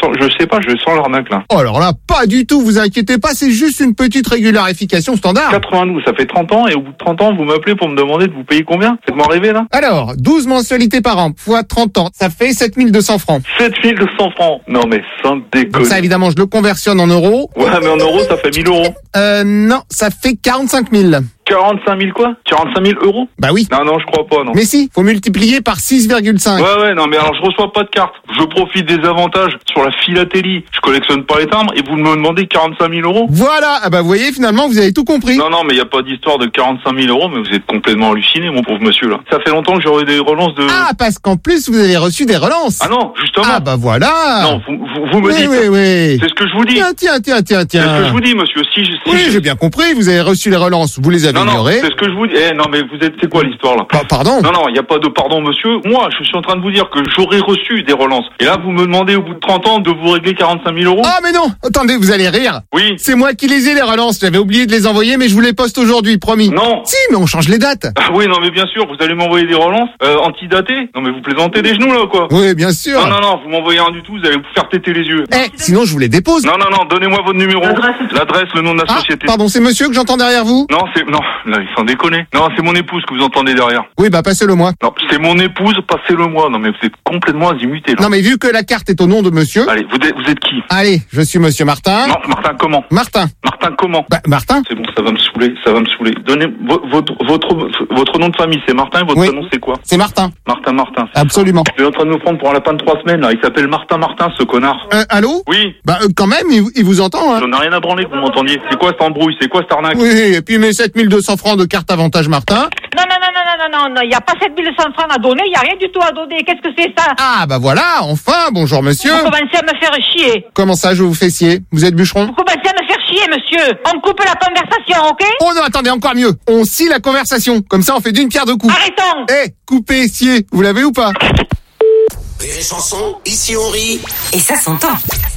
je sens l'arnaque, là. Oh, alors là, pas du tout, vous inquiétez pas, c'est juste une petite régularification standard. 92, ça fait 30 ans, et au bout de 30 ans, vous m'appelez pour me demander de vous payer combien? Faites-moi rêver, là. Alors, 12 mensualités par an, fois 30 ans, ça fait 7200 francs. 7200 francs. Non, mais sans déconner. Donc ça, évidemment, je le conversionne en euros. Ouais, mais en euros, ça fait 1000 euros. Non, ça fait 45 000. 45 000 quoi? 45 000 euros? Bah oui. Non, je crois pas, non. Mais si, faut multiplier par 6,5. Ouais, non, mais alors je reçois pas de carte. Je profite des avantages sur la philatélie. Je collectionne pas les timbres et vous me demandez 45 000 euros? Voilà, ah bah vous voyez, finalement, vous avez tout compris. Non, mais il y a pas d'histoire de 45 000 euros, mais vous êtes complètement halluciné, mon pauvre monsieur, là. Ça fait longtemps que j'aurais des relances de... Ah, parce qu'en plus, vous avez reçu des relances. Ah non, justement. Ah bah voilà. Non, vous me dites... Oui. C'est ce que je vous dis. Tiens. C'est ce que je vous dis, monsieur. Oui, j'ai bien compris, vous avez reçu les relances, vous les avez ignorées. Non, c'est ce que je vous dis. Non, mais c'est quoi l'histoire, là? Pardon? Non, il n'y a pas de pardon, monsieur. Moi, je suis en train de vous dire que j'aurais reçu des relances. Et là, vous me demandez au bout de 30 ans de vous régler 45 000 euros? Ah, mais non! Attendez, vous allez rire. Oui. C'est moi qui les ai, les relances. J'avais oublié de les envoyer, mais je vous les poste aujourd'hui, promis. Non. Si, mais on change les dates. Ah oui, non, mais bien sûr, vous allez m'envoyer des relances antidatées. Non, mais vous plaisantez des genoux, là, ou quoi? Oui, bien sûr. Non, vous m'envoyez rien du tout, vous allez vous faire téter les yeux. Sinon, je vous les dépose. Non, donnez-moi votre numéro. L'adresse, le nom de la société. Pardon, c'est monsieur que j'entends derrière vous? Non, là, il s'en déconne. Non, c'est mon épouse que vous entendez derrière. Oui, bah, passez-le moi. Non, c'est mon épouse, passez-le moi. Non, mais vous êtes complètement azimuté, là. Non, mais vu que la carte est au nom de monsieur. Allez, vous êtes qui? Allez, je suis monsieur Martin. Non, Martin comment? Martin comment? Bah, Martin. C'est bon, ça va me saouler. Donnez votre nom de famille, c'est Martin, votre prénom c'est quoi? C'est Martin. Martin. Absolument. Il est en train de nous prendre pour un lapin de 3 semaines, là. Il s'appelle Martin, ce connard. Allô? Oui. Bah, quand même, il vous entend, hein. J'en ai rien à branler que vous m'entendiez. C'est quoi cette embrouille? C'est quoi cette arnaque? Oui, et puis mes 7200 francs de carte avantage Martin. Non, il n'y a pas 7200 francs à donner, il n'y a rien du tout à donner. Qu'est-ce que c'est ça? Ah, bah voilà, enfin, bonjour monsieur. Vous commencez à me faire chier. Comment ça, je vous fais scier? Vous êtes bûcheron? Vous commencez à me faire chier, monsieur. On coupe la conversation, ok? Oh non, attendez, encore mieux. On scie la conversation. Comme ça, on fait d'une pierre deux coups. Arrêtons. Couper, scier, vous l'avez ou pas? Rire et chanson, ici on rit. Et ça s'entend.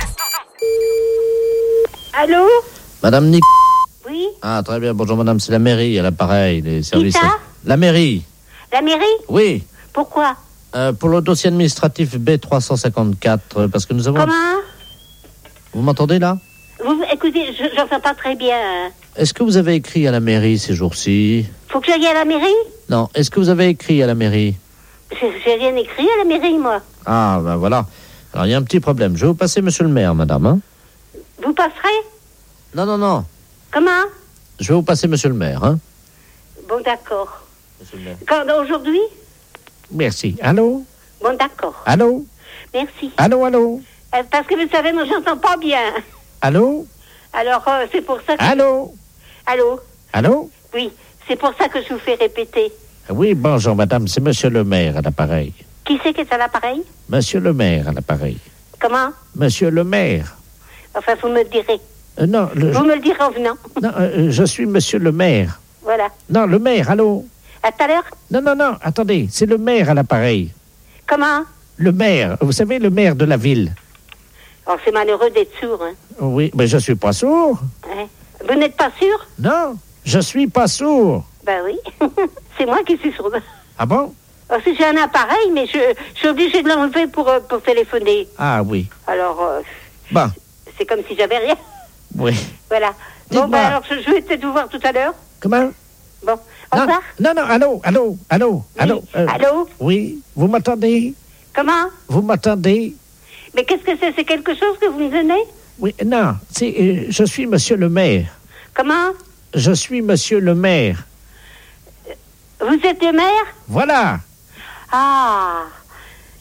Allô? Madame Nick. Oui? Ah, très bien. Bonjour, madame. C'est la mairie, à l'appareil, les services. Qui ça? La mairie. La mairie? Oui. Pourquoi? Pour le dossier administratif B354, parce que nous avons... Comment? Vous m'entendez, là? Écoutez, j'entends pas très bien. Est-ce que vous avez écrit à la mairie ces jours-ci? Faut que j'aille à la mairie? Non. Est-ce que vous avez écrit à la mairie? J'ai rien écrit à la mairie, moi. Ah, ben voilà. Alors, il y a un petit problème. Je vais vous passer monsieur le maire, madame, hein? Vous passerez? Non. Comment? Je vais vous passer monsieur le maire, hein? Bon, d'accord. Monsieur le maire. Quand, aujourd'hui? Merci. Allô? Bon, d'accord. Allô? Merci. Allô? Parce que vous savez, moi, j'entends pas bien. Allô? Alors, c'est pour ça que... Allô? Allô? Oui, c'est pour ça que je vous fais répéter. Oui, bonjour, madame. C'est monsieur le maire à l'appareil. Qui c'est qui est à l'appareil? Monsieur le maire à l'appareil. Comment? Monsieur le maire. Enfin, vous me le direz. Non, vous me le direz en venant. Non, je suis monsieur le maire. Voilà. Non, le maire, allô? À tout à l'heure? Non, attendez, c'est le maire à l'appareil. Comment? Le maire, vous savez, le maire de la ville. Oh, c'est malheureux d'être sourd, hein. Oui, mais je suis pas sourd. Hein? Vous n'êtes pas sûr? Non, je suis pas sourd. Ben oui, c'est moi qui suis sourde. Ah bon? Oh, si j'ai un appareil, mais je suis obligée de l'enlever pour téléphoner. Ah oui. Alors, bon. C'est comme si j'avais rien. Oui. Voilà. Bon, ben alors, je vais peut-être vous voir tout à l'heure. Comment? Bon, au revoir. Non, allô? Oui. Allô? Oui, vous m'entendez? Comment? Vous m'entendez? Mais qu'est-ce que c'est? C'est quelque chose que vous me donnez? Oui, non, je suis monsieur le maire. Comment? Je suis monsieur le maire. Vous êtes le maire? Voilà. Ah,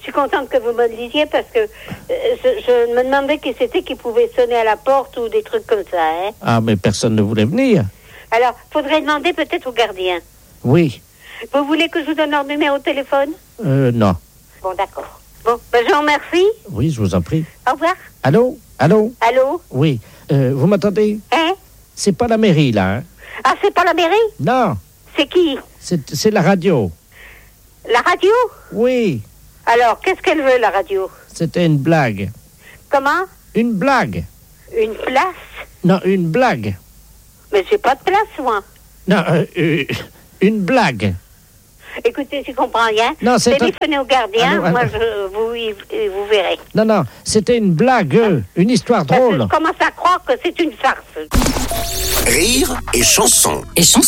suis contente que vous me le disiez parce que je me demandais qui c'était qui pouvait sonner à la porte ou des trucs comme ça. Hein. Ah, mais personne ne voulait venir. Alors, faudrait demander peut-être au gardien. Oui. Vous voulez que je vous donne leur numéro de téléphone? Non. Bon, d'accord. Bon, je vous remercie. Oui, je vous en prie. Au revoir. Allô? Allô? Oui. Vous m'entendez? Hein? C'est pas la mairie, là, hein? Ah, c'est pas la mairie? Non. C'est qui? C'est la radio. La radio? Oui. Alors, qu'est-ce qu'elle veut, la radio? C'était une blague. Comment? Une blague. Une place? Non, une blague. Mais j'ai pas de place, moi. Non, une blague. Écoutez, je comprends rien. Non, c'est téléphonez au gardien, allô. moi vous verrez. Non, c'était une blague, une histoire drôle. Je commence à croire que c'est une farce. Rire et chanson.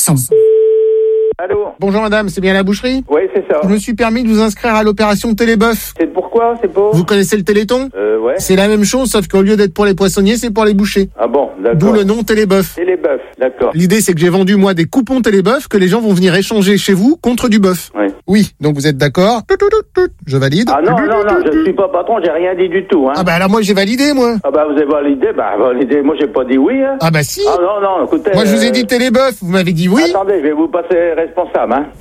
Allô? Bonjour madame, c'est bien la boucherie? Oui, c'est ça. Je me suis permis de vous inscrire à l'opération Télébœuf. C'est pourquoi? C'est pour? Vous connaissez le Téléthon? Ouais. C'est la même chose, sauf qu'au lieu d'être pour les poissonniers, c'est pour les bouchers. Ah bon, d'accord. D'où le nom Télébœuf. Télébœuf, d'accord. L'idée, c'est que j'ai vendu, moi, des coupons Télébœuf que les gens vont venir échanger chez vous contre du bœuf. Oui. Oui, donc vous êtes d'accord? Je valide. Ah non, je suis pas patron, j'ai rien dit du tout, hein. Ah bah là, moi, j'ai validé, moi. Ah bah vous avez validé, moi j'ai pas dit oui, hein. Ah bah si. Ah non, écoutez... Moi, je vous ai dit Télébœuf, vous m'avez dit oui. Attendez, je vais vous passer responsable, hein.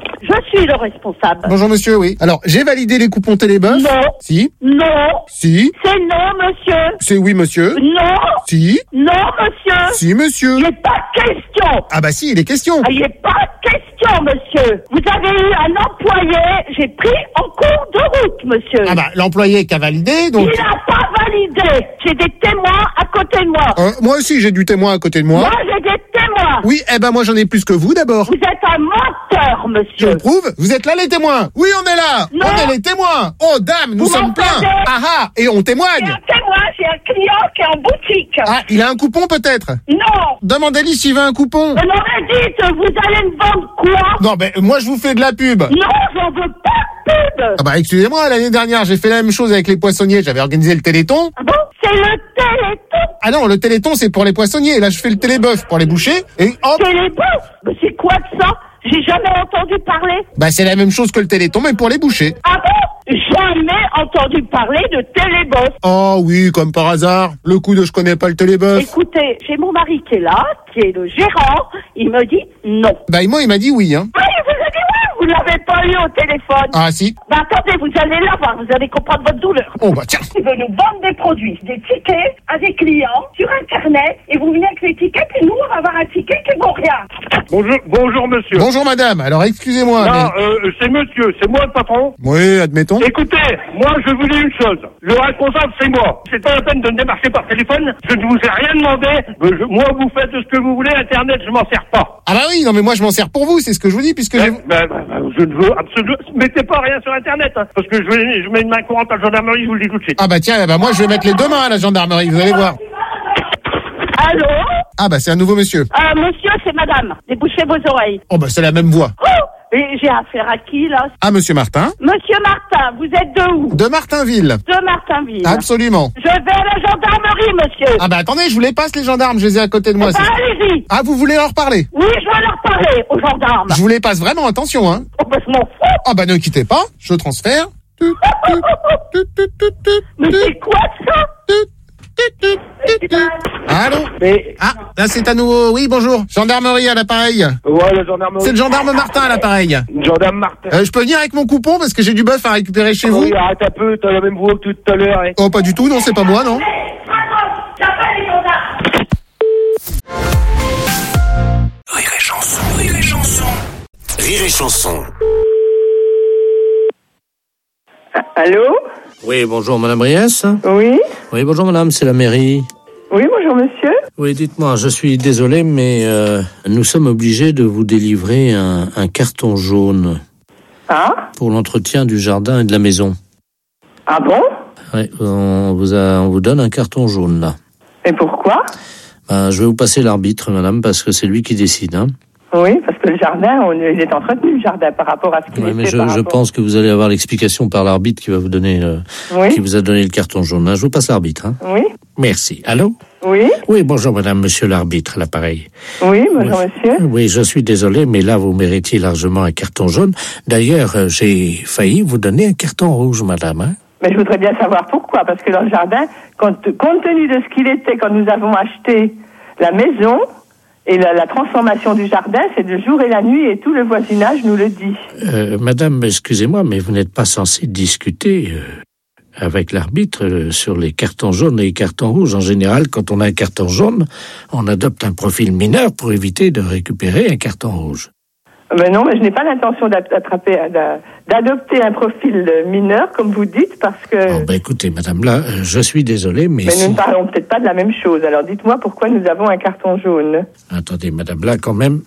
Je suis le responsable. Bonjour monsieur, oui. Alors, j'ai validé les coupons Télébœuf. Non. Si. Non. Si. C'est non, monsieur. C'est oui, monsieur. Non. Si. Non, monsieur. Si, monsieur. Il n'est pas question. Ah bah si, il est question. Il n'est pas question, monsieur. Vous avez eu un employé, j'ai pris en cours de route, monsieur. Ah bah, l'employé qui a validé, donc... Il n'a pas validé. J'ai des témoins à côté de moi. Moi aussi, j'ai du témoin à côté de moi. Moi, j'ai des témoins. Oui, moi j'en ai plus que vous d'abord. Vous êtes un menteur, monsieur. Je le prouve. Vous êtes là les témoins. Oui, on est là. Non. On est les témoins. Oh dame, nous sommes pleins. Ah, et on témoigne. J'ai un témoin, j'ai un client qui est en boutique. Ah, il a un coupon peut-être? Non. Demandez-lui s'il veut un coupon. Non, mais dites, vous allez me vendre quoi? Non, mais moi je vous fais de la pub. Non, j'en veux pas de pub. Ah bah excusez-moi, l'année dernière j'ai fait la même chose avec les poissonniers. J'avais organisé le Téléthon. Ah bon? C'est le Téléthon? Ah non, le Téléthon c'est pour les poissonniers. Là je fais le Télébœuf pour les bouchers. Et hop. Télébœuf? Mais c'est quoi de ça? J'ai jamais entendu parler. Bah c'est la même chose que le Téléthon mais pour les bouchers. Ah bon? Jamais entendu parler de Télébœuf. Oh oui, comme par hasard. Le coup de je connais pas le Télébœuf. Écoutez, j'ai mon mari qui est là, qui est le gérant. Il me dit non. Bah moi il m'a dit oui, hein. Oui, il vous a dit oui. Vous l'avez pas eu au téléphone. Ah si. Bah attendez, vous allez là voir, vous allez comprendre votre douleur. Oh bah tiens. Il veut nous vendre des produits, des tickets à des clients sur Internet, et vous venez avec les tickets, et nous on va avoir un ticket qui vaut rien. Bonjour monsieur. Bonjour madame, alors excusez-moi. Non, c'est monsieur, c'est moi le patron. Oui, admettons. Écoutez, moi je vous dis une chose, le responsable c'est moi. C'est pas la peine de me démarcher par téléphone, je ne vous ai rien demandé. Moi vous faites ce que vous voulez, Internet je m'en sers pas. Ah bah oui, non mais moi je m'en sers pour vous, c'est ce que je vous dis puisque je ne veux absolument... Mettez pas rien sur Internet, hein, parce que je mets une main courante à la gendarmerie, je vous le dis tout de suite. Ah bah tiens, moi je vais mettre les deux mains à la gendarmerie, vous allez voir. Allô? Ah bah c'est un nouveau monsieur. Monsieur, c'est madame. Débouchez vos oreilles. Oh bah c'est la même voix. Oh! Et j'ai affaire à qui, là? Ah, monsieur Martin. Monsieur Martin, vous êtes de où? De Martinville. De Martinville. Absolument. Je vais à la gendarmerie, monsieur. Ah bah attendez, je vous les passe les gendarmes, je les ai à côté de moi. Allez-y. Ah, vous voulez leur parler? Oui, je vais leur parler aux gendarmes. Je vous les passe vraiment, attention, hein. Oh bah je m'en fous. Ah bah ne quittez pas, je transfère. Mais c'est quoi ça? Allô? Ah, là c'est à nouveau. Oui, bonjour. Gendarmerie à l'appareil. Ouais, la gendarmerie. C'est le gendarme Martin à l'appareil. Gendarme Martin. Je peux venir avec mon coupon parce que j'ai du bœuf à récupérer chez vous? Oui, arrête un peu, t'as la même voix que tout à l'heure. Hein. Oh, pas du tout, non, c'est pas moi, non. Rire et chanson, rire et chanson. Rire et chanson. Allô? Oui, bonjour Madame Riès. Oui? Oui, bonjour Madame, c'est la mairie. Oui, bonjour monsieur. Oui, dites-moi, je suis désolé, mais nous sommes obligés de vous délivrer un carton jaune. Ah? Pour l'entretien du jardin et de la maison. Ah bon? Oui, on vous donne un carton jaune, là. Et pourquoi? Je vais vous passer l'arbitre, madame, parce que c'est lui qui décide, hein. Oui, parce que le jardin, il est entretenu, le jardin, par rapport à ce qu'il Oui, mais était. je pense que vous allez avoir l'explication par l'arbitre qui va vous donner, qui vous a donné le carton jaune. Je vous passe l'arbitre, hein. Oui. Merci. Allô? Oui. Oui, bonjour madame, monsieur l'arbitre, à l'appareil. Oui, bonjour monsieur. Oui, je suis désolé, mais là, vous méritez largement un carton jaune. D'ailleurs, j'ai failli vous donner un carton rouge, madame. Hein. Mais je voudrais bien savoir pourquoi, parce que dans le jardin, compte tenu de ce qu'il était quand nous avons acheté la maison, et la transformation du jardin, c'est le jour et la nuit, et tout le voisinage nous le dit. Madame, excusez-moi, mais vous n'êtes pas censée discuter avec l'arbitre sur les cartons jaunes et les cartons rouges. En général, quand on a un carton jaune, on adopte un profil mineur pour éviter de récupérer un carton rouge. Mais non, mais je n'ai pas l'intention d'adopter un profil mineur, comme vous dites, parce que... Oh, écoutez, madame, là, je suis désolé, mais... nous ne parlons peut-être pas de la même chose. Alors, dites-moi pourquoi nous avons un carton jaune. Attendez, madame, là, quand même...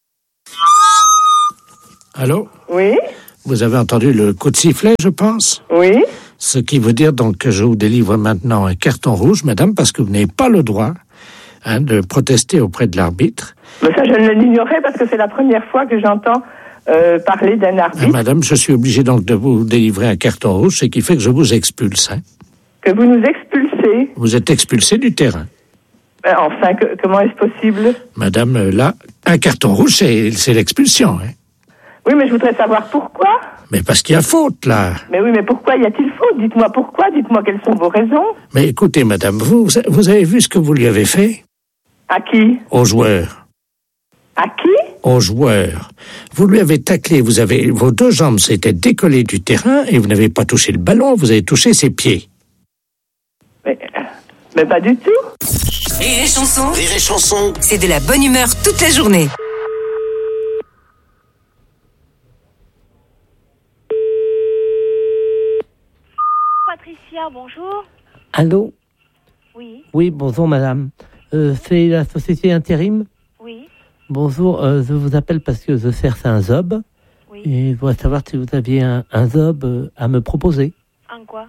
Allô? Oui? Vous avez entendu le coup de sifflet, je pense? Oui. Ce qui veut dire donc que je vous délivre maintenant un carton rouge, madame, parce que vous n'avez pas le droit de protester auprès de l'arbitre. Mais ça, je ne l'ignorais parce que c'est la première fois que j'entends parler d'un arbitre. Madame, je suis obligé donc de vous délivrer un carton rouge, ce qui fait que je vous expulse. Hein. Que vous nous expulsez? Vous êtes expulsé du terrain. Enfin, comment est-ce possible? Madame, là, un carton rouge, c'est l'expulsion. Hein. Oui, mais je voudrais savoir pourquoi. Mais parce qu'il y a faute, là. Mais oui, mais pourquoi y a-t-il faute? Dites-moi pourquoi, dites-moi quelles sont vos raisons. Mais écoutez, madame, vous avez vu ce que vous lui avez fait? À qui? Au joueur. À qui? Au joueur. Vous lui avez taclé, vos deux jambes s'étaient décollées du terrain et vous n'avez pas touché le ballon, vous avez touché ses pieds. Mais pas du tout. Rire et chanson. Rire et chanson. C'est de la bonne humeur toute la journée. Patricia, bonjour. Allô? Oui. Oui, bonjour madame. C'est la société Intérim? Oui. Bonjour, je vous appelle parce que je cherche un job. Oui. Et je voudrais savoir si vous aviez un job à me proposer. En quoi?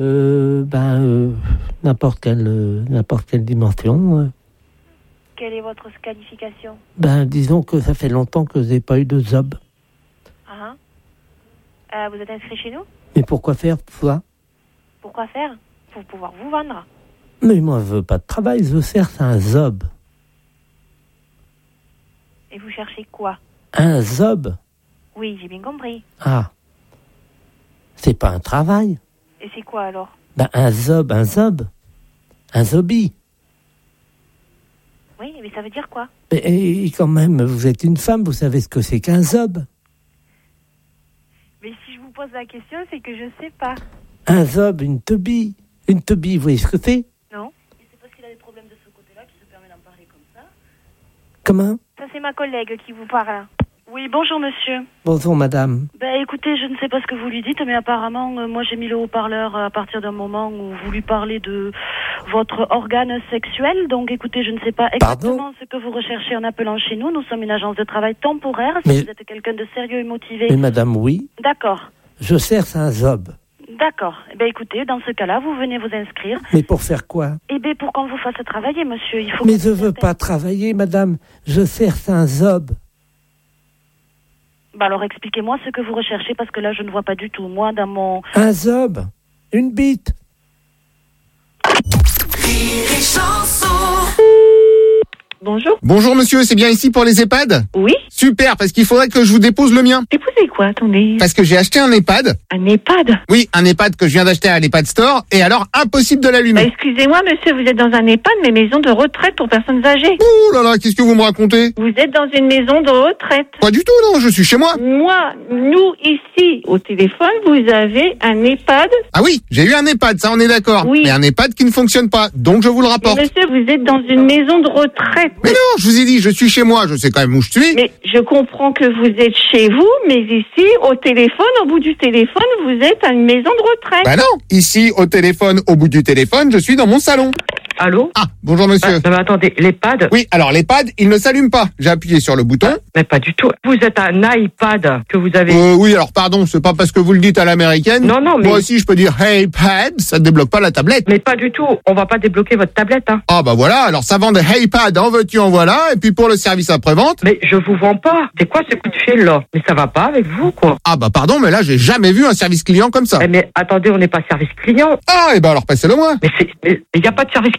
N'importe quelle dimension. Quelle est votre qualification? Disons que ça fait longtemps que je n'ai pas eu de job. Vous êtes inscrit chez nous? Mais pourquoi faire ça? Pourquoi faire? Pour pouvoir vous vendre. Mais moi, je veux pas de travail, je cherche un job. Et vous cherchez quoi? Un job? Oui, j'ai bien compris. Ah. C'est pas un travail. Et c'est quoi alors? Un job. Un zombie. Oui, mais ça veut dire quoi? Et quand même, vous êtes une femme, vous savez ce que c'est qu'un job. Mais si je vous pose la question, c'est que je sais pas. Un zob, une teubie. Une teubie, vous voyez ce que c'est? Non. Et c'est parce qu'il a des problèmes de ce côté-là qu'il se permet d'en parler comme ça. Comment? Ça, c'est ma collègue qui vous parle. Oui, bonjour monsieur. Bonjour madame. Écoutez, je ne sais pas ce que vous lui dites, mais apparemment, moi j'ai mis le haut-parleur à partir d'un moment où vous lui parlez de votre organe sexuel. Donc écoutez, je ne sais pas exactement ce que vous recherchez en appelant chez nous. Nous sommes une agence de travail temporaire. Si vous êtes quelqu'un de sérieux et motivé. Mais madame, oui. D'accord. Je cherche un job. D'accord. Écoutez, dans ce cas-là, vous venez vous inscrire. Mais pour faire quoi? Pour qu'on vous fasse travailler, monsieur. Il faut. Mais je veux pas travailler, madame. Je cherche un job. Alors expliquez-moi ce que vous recherchez, parce que là, je ne vois pas du tout. Moi, dans mon... Un job. Une bite. Rire et chanson. Bonjour. Bonjour monsieur, c'est bien ici pour les EHPAD? Oui. Super, parce qu'il faudrait que je vous dépose le mien. Déposez quoi, attendez? Parce que j'ai acheté un EHPAD. Un EHPAD? Oui, un EHPAD que je viens d'acheter à l'EHPAD Store, et alors impossible de l'allumer. Excusez-moi monsieur, vous êtes dans un EHPAD, mais maison de retraite pour personnes âgées. Ouh là là, qu'est-ce que vous me racontez? Vous êtes dans une maison de retraite. Pas du tout, non, je suis chez moi. Nous ici, au téléphone, vous avez un EHPAD. Ah oui, j'ai eu un EHPAD, ça on est d'accord. Oui. Mais un EHPAD qui ne fonctionne pas, donc je vous le rapporte. Mais monsieur, vous êtes dans une maison de retraite. Mais non, je vous ai dit, je suis chez moi, je sais quand même où je suis. Mais je comprends que vous êtes chez vous, mais ici, au téléphone, au bout du téléphone, vous êtes à une maison de retraite. Bah non, ici, au téléphone, au bout du téléphone, je suis dans mon salon. Allô? Ah, bonjour monsieur. Mais attendez, l'EHPAD? Oui, alors l'EHPAD, il ne s'allume pas. J'ai appuyé sur le bouton. Mais pas du tout. Vous êtes un iPad que vous avez... Oui, alors pardon, c'est pas parce que vous le dites à l'américaine. Non, mais... Moi aussi, je peux dire Hey Pad, ça ne débloque pas la tablette. Mais pas du tout, on va pas débloquer votre tablette, hein. Ah bah voilà, alors ça vend des Hey Pad, en veux-tu, en voilà, et puis pour le service après-vente... Mais je vous vends pas. C'est quoi ce coup de fil, là? Mais ça va pas avec vous, quoi. Ah bah pardon, mais là, j'ai jamais vu un service client comme ça. Mais attendez, on n'est pas service client. Ah, et bah alors passez-le moi. Mais il y a pas de service client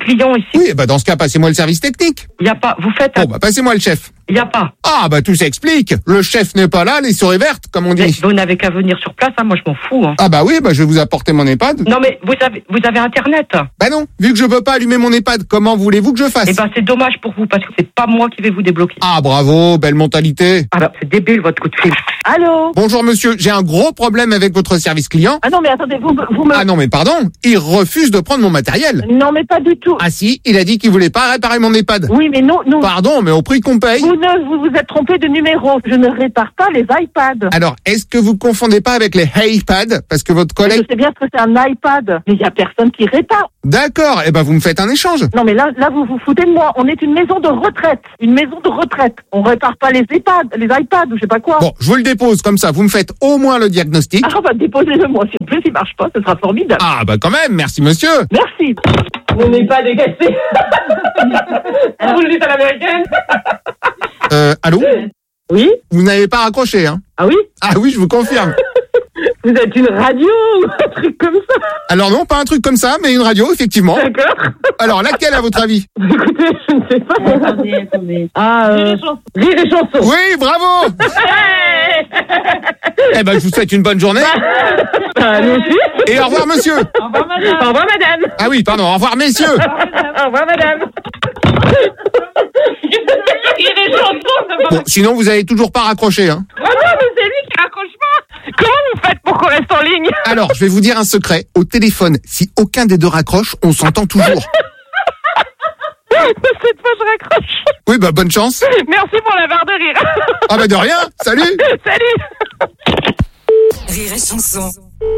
clients ici. Oui, bah dans ce cas, passez-moi le service technique. Il y a pas. Vous faites. Bon, bah passez-moi le chef. Il y a pas. Ah, bah tout s'explique. Le chef n'est pas là, les souris vertes, comme on dit. Mais vous n'avez qu'à venir sur place, hein, moi je m'en fous. Hein. Ah bah oui, bah je vais vous apporter mon EHPAD. Non mais vous avez Internet. Bah non, vu que je peux pas allumer mon EHPAD, comment voulez-vous que je fasse? Eh ben c'est dommage pour vous, parce que c'est pas moi qui vais vous débloquer. Ah bravo, belle mentalité. Ah bah c'est débile votre coup de fil. Allô? Bonjour monsieur, j'ai un gros problème avec votre service client. Ah non, mais attendez, vous me... Ah non, mais pardon, il refuse de prendre mon matériel. Non, mais pas du tout. Ah si, il a dit qu'il voulait pas réparer mon EHPAD. Oui, mais non. Pardon, mais au prix qu'on paye. Vous vous êtes trompé de numéro. Je ne répare pas les iPads. Alors, est-ce que vous confondez pas avec les iPads? Parce que votre collègue... Je sais bien ce que c'est un iPad, mais il y a personne qui répare. D'accord, eh ben vous me faites un échange. Non, mais là vous vous foutez de moi. On est une maison de retraite. Une maison de retraite. On répare pas les iPads ou je sais pas quoi. Bon, je vous le dépose comme ça, vous me faites au moins le diagnostic. Ah bah déposez-le moi, s'il vous plaît, s'il marche pas, ce sera formidable. Ah bah quand même, merci monsieur. Merci. Vous n'êtes pas dégagé. Vous le dites à l'américaine. Allô? Oui? Vous n'avez pas raccroché, hein? Ah oui? Ah oui, je vous confirme. Vous êtes une radio ou un truc comme ça? Alors non, pas un truc comme ça, mais une radio, effectivement. D'accord. Alors, laquelle à votre avis? Écoutez, je ne sais pas. Attendez. Ah, Rire et chanson. Oui, bravo. Eh ben, je vous souhaite une bonne journée. Nous aussi. Et au revoir, monsieur. Au revoir, madame. Au revoir, madame. Ah oui, pardon, au revoir, messieurs. Au revoir, madame. Rire et chanson. Bon, sinon, vous avez toujours pas raccroché, hein? Oh non, mais c'est lui qui raccroche pas. Comment vous faites pour qu'on reste en ligne? Alors, je vais vous dire un secret. Au téléphone, si aucun des deux raccroche, on s'entend toujours. Cette fois, je raccroche. Oui, bah, bonne chance. Merci pour la barre de rire. Ah bah, de rien. Salut. Salut. Rire et chanson.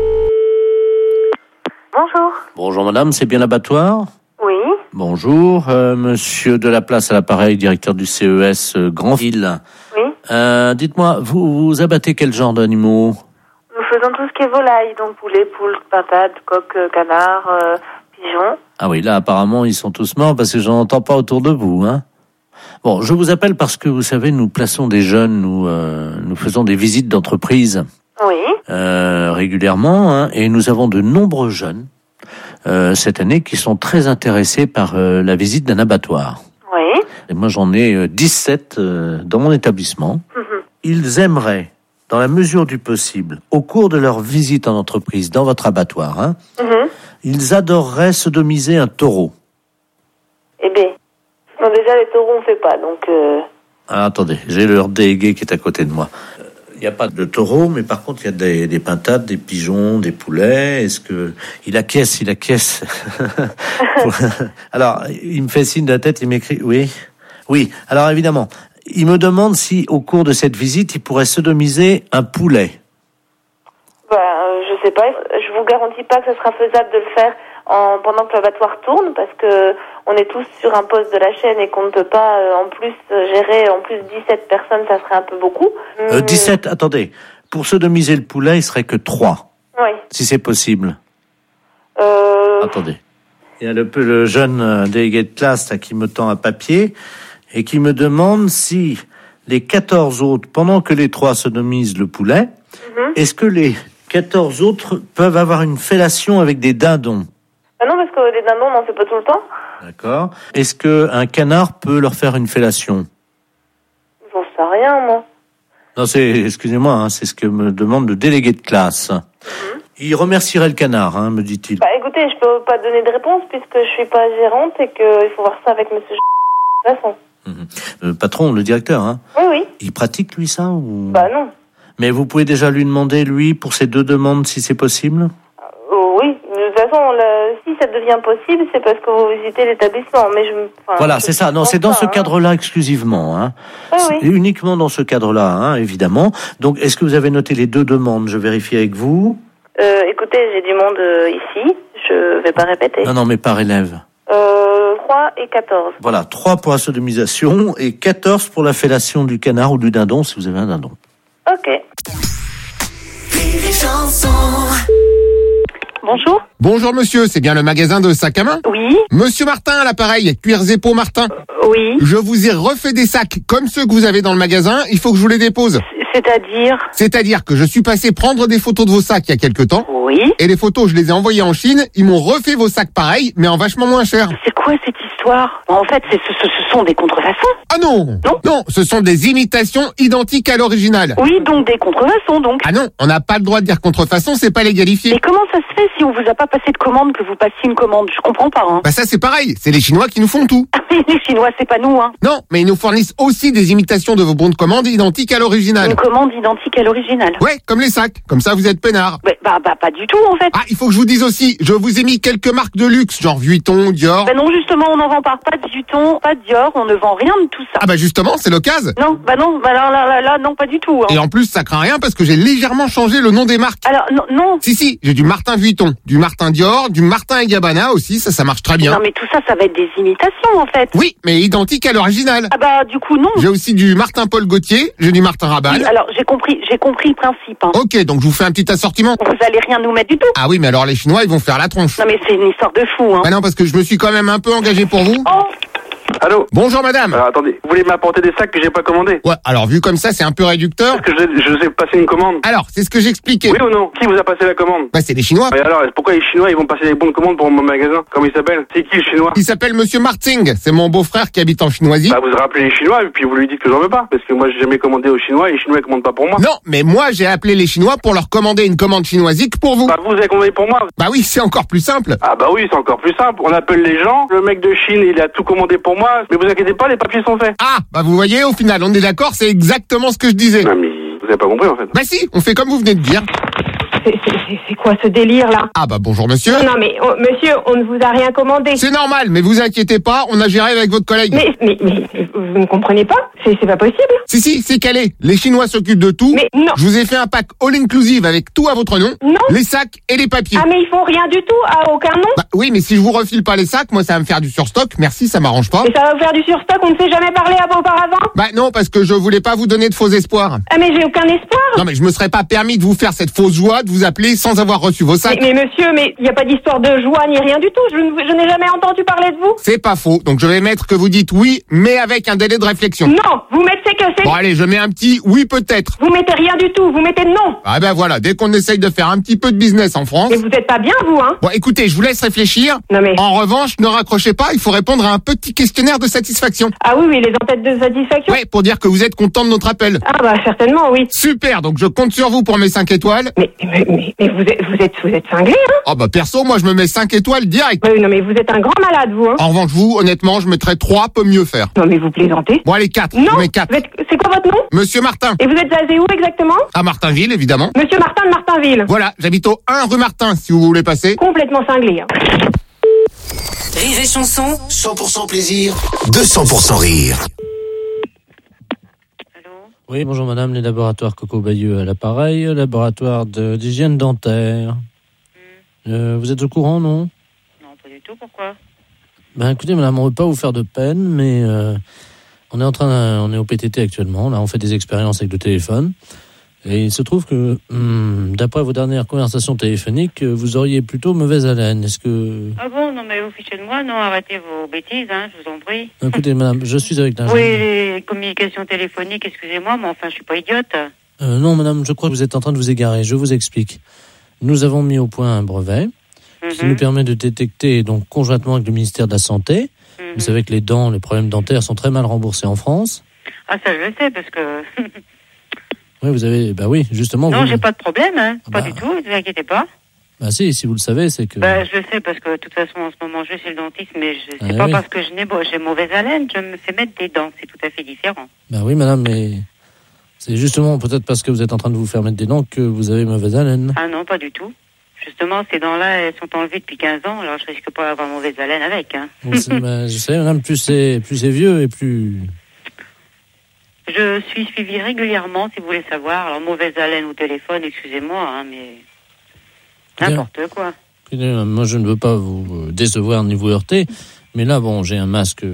Bonjour. Bonjour madame, c'est bien l'abattoir? Oui. Bonjour, monsieur Delaplace à l'appareil, directeur du CES Grandville. Oui. Dites-moi, vous abattez quel genre d'animaux? Nous faisons tout ce qui est volaille, donc poulet, poule, pintade, coq, canard, pigeon. Ah oui, là apparemment ils sont tous morts parce que j'en entends pas autour de vous, hein. Bon, je vous appelle parce que vous savez, nous plaçons des jeunes, nous faisons des visites d'entreprise. Oui. Régulièrement, hein, et nous avons de nombreux jeunes cette année qui sont très intéressés par la visite d'un abattoir. Oui. Et moi j'en ai 17 dans mon établissement. Ils aimeraient, dans la mesure du possible, au cours de leur visite en entreprise dans votre abattoir, hein, ils adoreraient sodomiser un taureau. Eh bien, non, déjà les taureaux on fait pas, donc... Ah, attendez, j'ai le délégué qui est à côté de moi. Il n'y a pas de taureau, mais par contre, il y a des pintades, des pigeons, des poulets. Est-ce que... Il acquiesce. Alors, il me fait signe de la tête, il m'écrit... Oui. Alors, évidemment, il me demande si, au cours de cette visite, il pourrait sodomiser un poulet. Je sais pas. Je vous garantis pas que ce sera faisable de le faire pendant que l'abattoir tourne, parce que on est tous sur un poste de la chaîne et qu'on ne peut pas en plus gérer 17 personnes, ça serait un peu beaucoup. 17, attendez. Pour sodomiser le poulet, il serait que 3. Oui. Si c'est possible. Attendez. Il y a le jeune délégué de classe là, qui me tend un papier et qui me demande si les 14 autres, pendant que les 3 sodomisent le poulet, est-ce que les 14 autres peuvent avoir une fellation avec des dindons? Ah non, parce que les dindons, on n'en fait pas tout le temps. D'accord. Est-ce qu'un canard peut leur faire une fellation? J'en sais rien, moi. Non, excusez-moi, hein, c'est ce que me demande le délégué de classe. Il remercierait le canard, hein, me dit-il. Bah écoutez, je peux pas donner de réponse puisque je suis pas gérante et qu'il faut voir ça avec monsieur de toute façon. Le patron, le directeur, hein? Oui. Il pratique, lui, ça ou... Bah non. Mais vous pouvez déjà lui demander, lui, pour ces 2 demandes, si c'est possible? Oui, de toute façon, si ça devient possible, c'est parce que vous visitez l'établissement. Mais voilà, c'est ça. Non, c'est dans ce cadre-là exclusivement. Hein. Oui. Uniquement dans ce cadre-là, hein, évidemment. Donc, est-ce que vous avez noté les 2 demandes? Je vérifie avec vous. Écoutez, j'ai du monde ici. Je vais pas répéter. Non, mais par élève. 3 et 14. Voilà, 3 pour la sodomisation et 14 pour la fellation du canard ou du dindon, si vous avez un dindon. Ok. Bonjour. Bonjour monsieur, c'est bien le magasin de sacs à main? Oui. Monsieur Martin à l'appareil, Cuirs et Peaux Martin. Oui. Je vous ai refait des sacs comme ceux que vous avez dans le magasin, il faut que je vous les dépose. C'est-à-dire que je suis passé prendre des photos de vos sacs il y a quelque temps. Oui. Et les photos, je les ai envoyées en Chine. Ils m'ont refait vos sacs pareils, mais en vachement moins cher. C'est quoi cette histoire? En fait, ce sont des contrefaçons. Ah non. Non, ce sont des imitations identiques à l'original. Oui, donc des contrefaçons, donc. Ah non, on n'a pas le droit de dire contrefaçon, c'est pas légalifié. Mais comment ça se fait si on vous a pas passé de commande que vous passiez une commande? Je comprends pas, hein. Bah ça c'est pareil, c'est les Chinois qui nous font tout. Les Chinois, c'est pas nous, hein. Non, mais ils nous fournissent aussi des imitations de vos bons de commande identiques à l'original. Une commande identique à l'original. Ouais, comme les sacs. Comme ça, vous êtes peinard. Bah, pas du tout, en fait. Ah, il faut que je vous dise aussi, je vous ai mis quelques marques de luxe, genre Vuitton, Dior. Bah non, justement, on n'en vend pas de Vuitton, pas de Dior, on ne vend rien de tout ça. Ah bah justement, c'est l'occasion. Non, là, non, pas du tout. Hein. Et en plus, ça craint rien parce que j'ai légèrement changé le nom des marques. Alors, non. Si, j'ai du Martin Vuitton, du Martin Dior, du Martin et Gabbana aussi, ça marche très bien. Non, mais tout ça va être des imitations, en fait. Oui, mais identiques à l'original. Ah bah, du coup, non. J'ai aussi du Martin Paul Gaultier, j'ai du Martin Rabanne. Oui, alors, j'ai compris le principe. Hein. Ok, donc je vous fais un petit assortiment. Vous allez rien nous mettre du tout. Ah oui, mais alors les Chinois, ils vont faire la tronche. Non, mais c'est une histoire de fou, hein. Bah non, parce que je me suis quand même un peu engagé pour vous. Oh. Allô? Bonjour madame. Alors attendez, vous voulez m'apporter des sacs que j'ai pas commandés? Ouais, alors vu comme ça, c'est un peu réducteur. Parce que je vous ai passé une commande. Alors, c'est ce que j'expliquais. Oui ou non? Qui vous a passé la commande? Bah c'est les Chinois. Et alors, pourquoi les Chinois ils vont passer des bons de commande pour mon magasin? Comment il s'appelle? C'est qui le Chinois? Il s'appelle Monsieur Marting, c'est mon beau-frère qui habite en Chinoisie. Bah vous rappelez les Chinois et puis vous lui dites que j'en veux pas. Parce que moi j'ai jamais commandé aux Chinois et les Chinois ils commandent pas pour moi. Non, mais moi j'ai appelé les Chinois pour leur commander une commande chinoisique pour vous. Bah vous avez commandé pour moi? Bah oui, c'est encore plus simple. Ah bah oui, c'est encore plus simple. On appelle les gens, le mec de Chine il a tout commandé pour moi. Mais vous inquiétez pas, les papiers sont faits. Ah, bah vous voyez, au final, on est d'accord, c'est exactement ce que je disais. Non mais vous avez pas compris en fait. Bah si, on fait comme vous venez de dire. C'est quoi ce délire là? Ah bah bonjour monsieur. Non mais monsieur, on ne vous a rien commandé. C'est normal, mais vous inquiétez pas, on a géré avec votre collègue. Mais vous ne comprenez pas? C'est pas possible. Si, c'est calé. Les Chinois s'occupent de tout. Mais non. Je vous ai fait un pack all-inclusive avec tout à votre nom. Non. Les sacs et les papiers. Ah mais ils font rien du tout, à aucun nom. Bah oui, mais si je vous refile pas les sacs, moi ça va me faire du surstock. Merci, ça m'arrange pas. Et ça va vous faire du surstock, on ne s'est jamais parlé auparavant? Bah non, parce que je voulais pas vous donner de faux espoirs. Ah mais j'ai aucun espoir. Non mais je me serais pas permis de vous faire cette fausse joie de vous appeler sans avoir reçu vos sacs. Mais monsieur, mais il n'y a pas d'histoire de joie ni rien du tout. Je n'ai jamais entendu parler de vous. C'est pas faux. Donc je vais mettre que vous dites oui, mais avec un délai de réflexion. Non, vous mettez que c'est... Bon allez, je mets un petit oui peut-être. Vous mettez rien du tout, vous mettez non. Ah ben voilà, dès qu'on essaye de faire un petit peu de business en France... Mais vous êtes pas bien vous, hein. Bon écoutez, je vous laisse réfléchir. Non mais... En revanche, ne raccrochez pas, il faut répondre à un petit questionnaire de satisfaction. Ah oui, les entêtes de satisfaction. Ouais, pour dire que vous êtes content de notre appel. Ah bah certainement, oui. Super, donc je compte sur vous pour mes 5 étoiles. Mais vous êtes cinglé, hein. Oh bah perso, moi je me mets 5 étoiles direct. Oui, non mais vous êtes un grand malade, vous, hein. En revanche, vous, honnêtement, je mettrais 3, peut mieux faire. Non mais vous plaisantez. Bon allez, 4. Non, je mets 4. C'est quoi votre nom? Monsieur Martin. Et vous êtes basé où exactement? À Martinville, évidemment. Monsieur Martin de Martinville. Voilà, j'habite au 1 rue Martin, si vous voulez passer. Complètement cinglé, hein. Rire et chanson. 100% plaisir, 200% rire. Oui, bonjour madame, les laboratoires Coco Bayeux à l'appareil, laboratoire d'hygiène dentaire. Vous êtes au courant, non? Non, pas du tout, pourquoi? Ben écoutez madame, on ne veut pas vous faire de peine, mais on est au PTT actuellement, là on fait des expériences avec le téléphone. Et il se trouve que, d'après vos dernières conversations téléphoniques, vous auriez plutôt mauvaise haleine. Est-ce que... Ah bon, non mais vous fichez de moi, non, arrêtez vos bêtises, hein, je vous en prie. Écoutez madame, je suis avec l'ingénieur. Oui, les communications téléphoniques, excusez-moi, mais enfin je suis pas idiote. Non madame, je crois que vous êtes en train de vous égarer, je vous explique. Nous avons mis au point un brevet qui nous permet de détecter, donc conjointement avec le ministère de la Santé, vous savez que les problèmes dentaires sont très mal remboursés en France. Ah ça je le sais, parce que... Oui, vous avez... Bah oui, justement... Non, vous... j'ai pas de problème, hein, pas du tout, ne vous inquiétez pas. Bah si vous le savez, c'est que... Bah je le sais, parce que de toute façon, en ce moment, je suis le dentiste, mais c'est pas parce que j'ai mauvaise haleine, je me fais mettre des dents, c'est tout à fait différent. Bah oui, madame, mais... C'est justement peut-être parce que vous êtes en train de vous faire mettre des dents que vous avez mauvaise haleine. Ah non, pas du tout. Justement, ces dents-là, elles sont enlevées depuis 15 ans, alors je risque pas d'avoir mauvaise haleine avec, hein. Bah, je sais, madame, plus c'est vieux et plus... Je suis suivie régulièrement, si vous voulez savoir. Alors, mauvaise haleine au téléphone, excusez-moi, hein, mais... N'importe quoi. Moi, je ne veux pas vous décevoir ni vous heurter, mais là, bon, j'ai un masque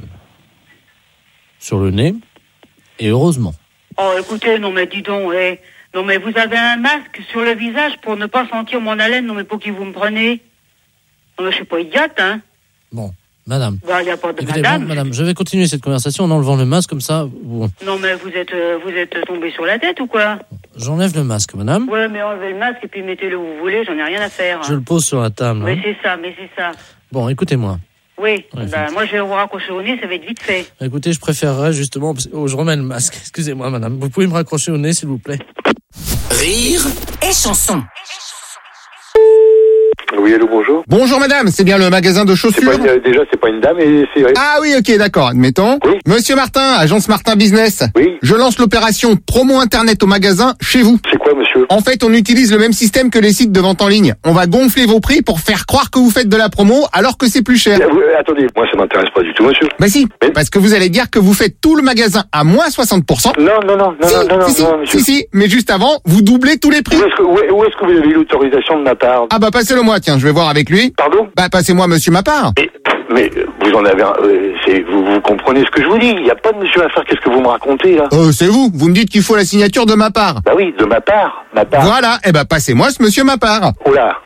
sur le nez, et heureusement. Oh, écoutez, non mais dis donc, non mais vous avez un masque sur le visage pour ne pas sentir mon haleine, non mais pour qui vous me prenez? Non mais je suis pas idiote, hein. Bon, Madame. Bah, il n'y a pas de Écoutez, madame. madame, je vais continuer cette conversation en enlevant le masque comme ça. Bon. Non, mais vous êtes tombé sur la tête ou quoi? J'enlève le masque, madame. Ouais, mais enlevez le masque et puis mettez-le où vous voulez, j'en ai rien à faire. Je le pose sur la table. Oui, hein. mais c'est ça. Bon, écoutez-moi. Oui, Ouais, moi je vais vous raccrocher au nez, ça va être vite fait. Écoutez, je préférerais justement... Oh, je remets le masque. Excusez-moi, madame. Vous pouvez me raccrocher au nez, s'il vous plaît. Rire et chanson. Oui, allô, bonjour. Bonjour madame, c'est bien le magasin de chaussures? Déjà, c'est pas une dame et c'est... Ah oui, ok, d'accord, admettons. Oui. Monsieur Martin, agence Martin Business. Oui. Je lance l'opération promo internet au magasin chez vous. C'est quoi, monsieur? En fait, on utilise le même système que les sites de vente en ligne. On va gonfler vos prix pour faire croire que vous faites de la promo alors que c'est plus cher. Attendez, moi ça m'intéresse pas du tout, monsieur. Bah si, parce que vous allez dire que vous faites tout le magasin à moins 60%. Non, monsieur. Si, mais juste avant, vous doublez tous les prix. Où est-ce que vous avez eu l'autorisation de ma part? Ah bah passez-le moi, tiens, je vais voir avec lui. Pardon? Bah passez-moi monsieur ma part. Mais vous en avez un... vous comprenez ce que je vous dis? Il n'y a pas de monsieur à faire, qu'est-ce que vous me racontez, là? C'est vous me dites qu'il faut la signature de ma part. Bah oui, de ma part. Voilà, bah passez-moi ce monsieur ma part. Oh là,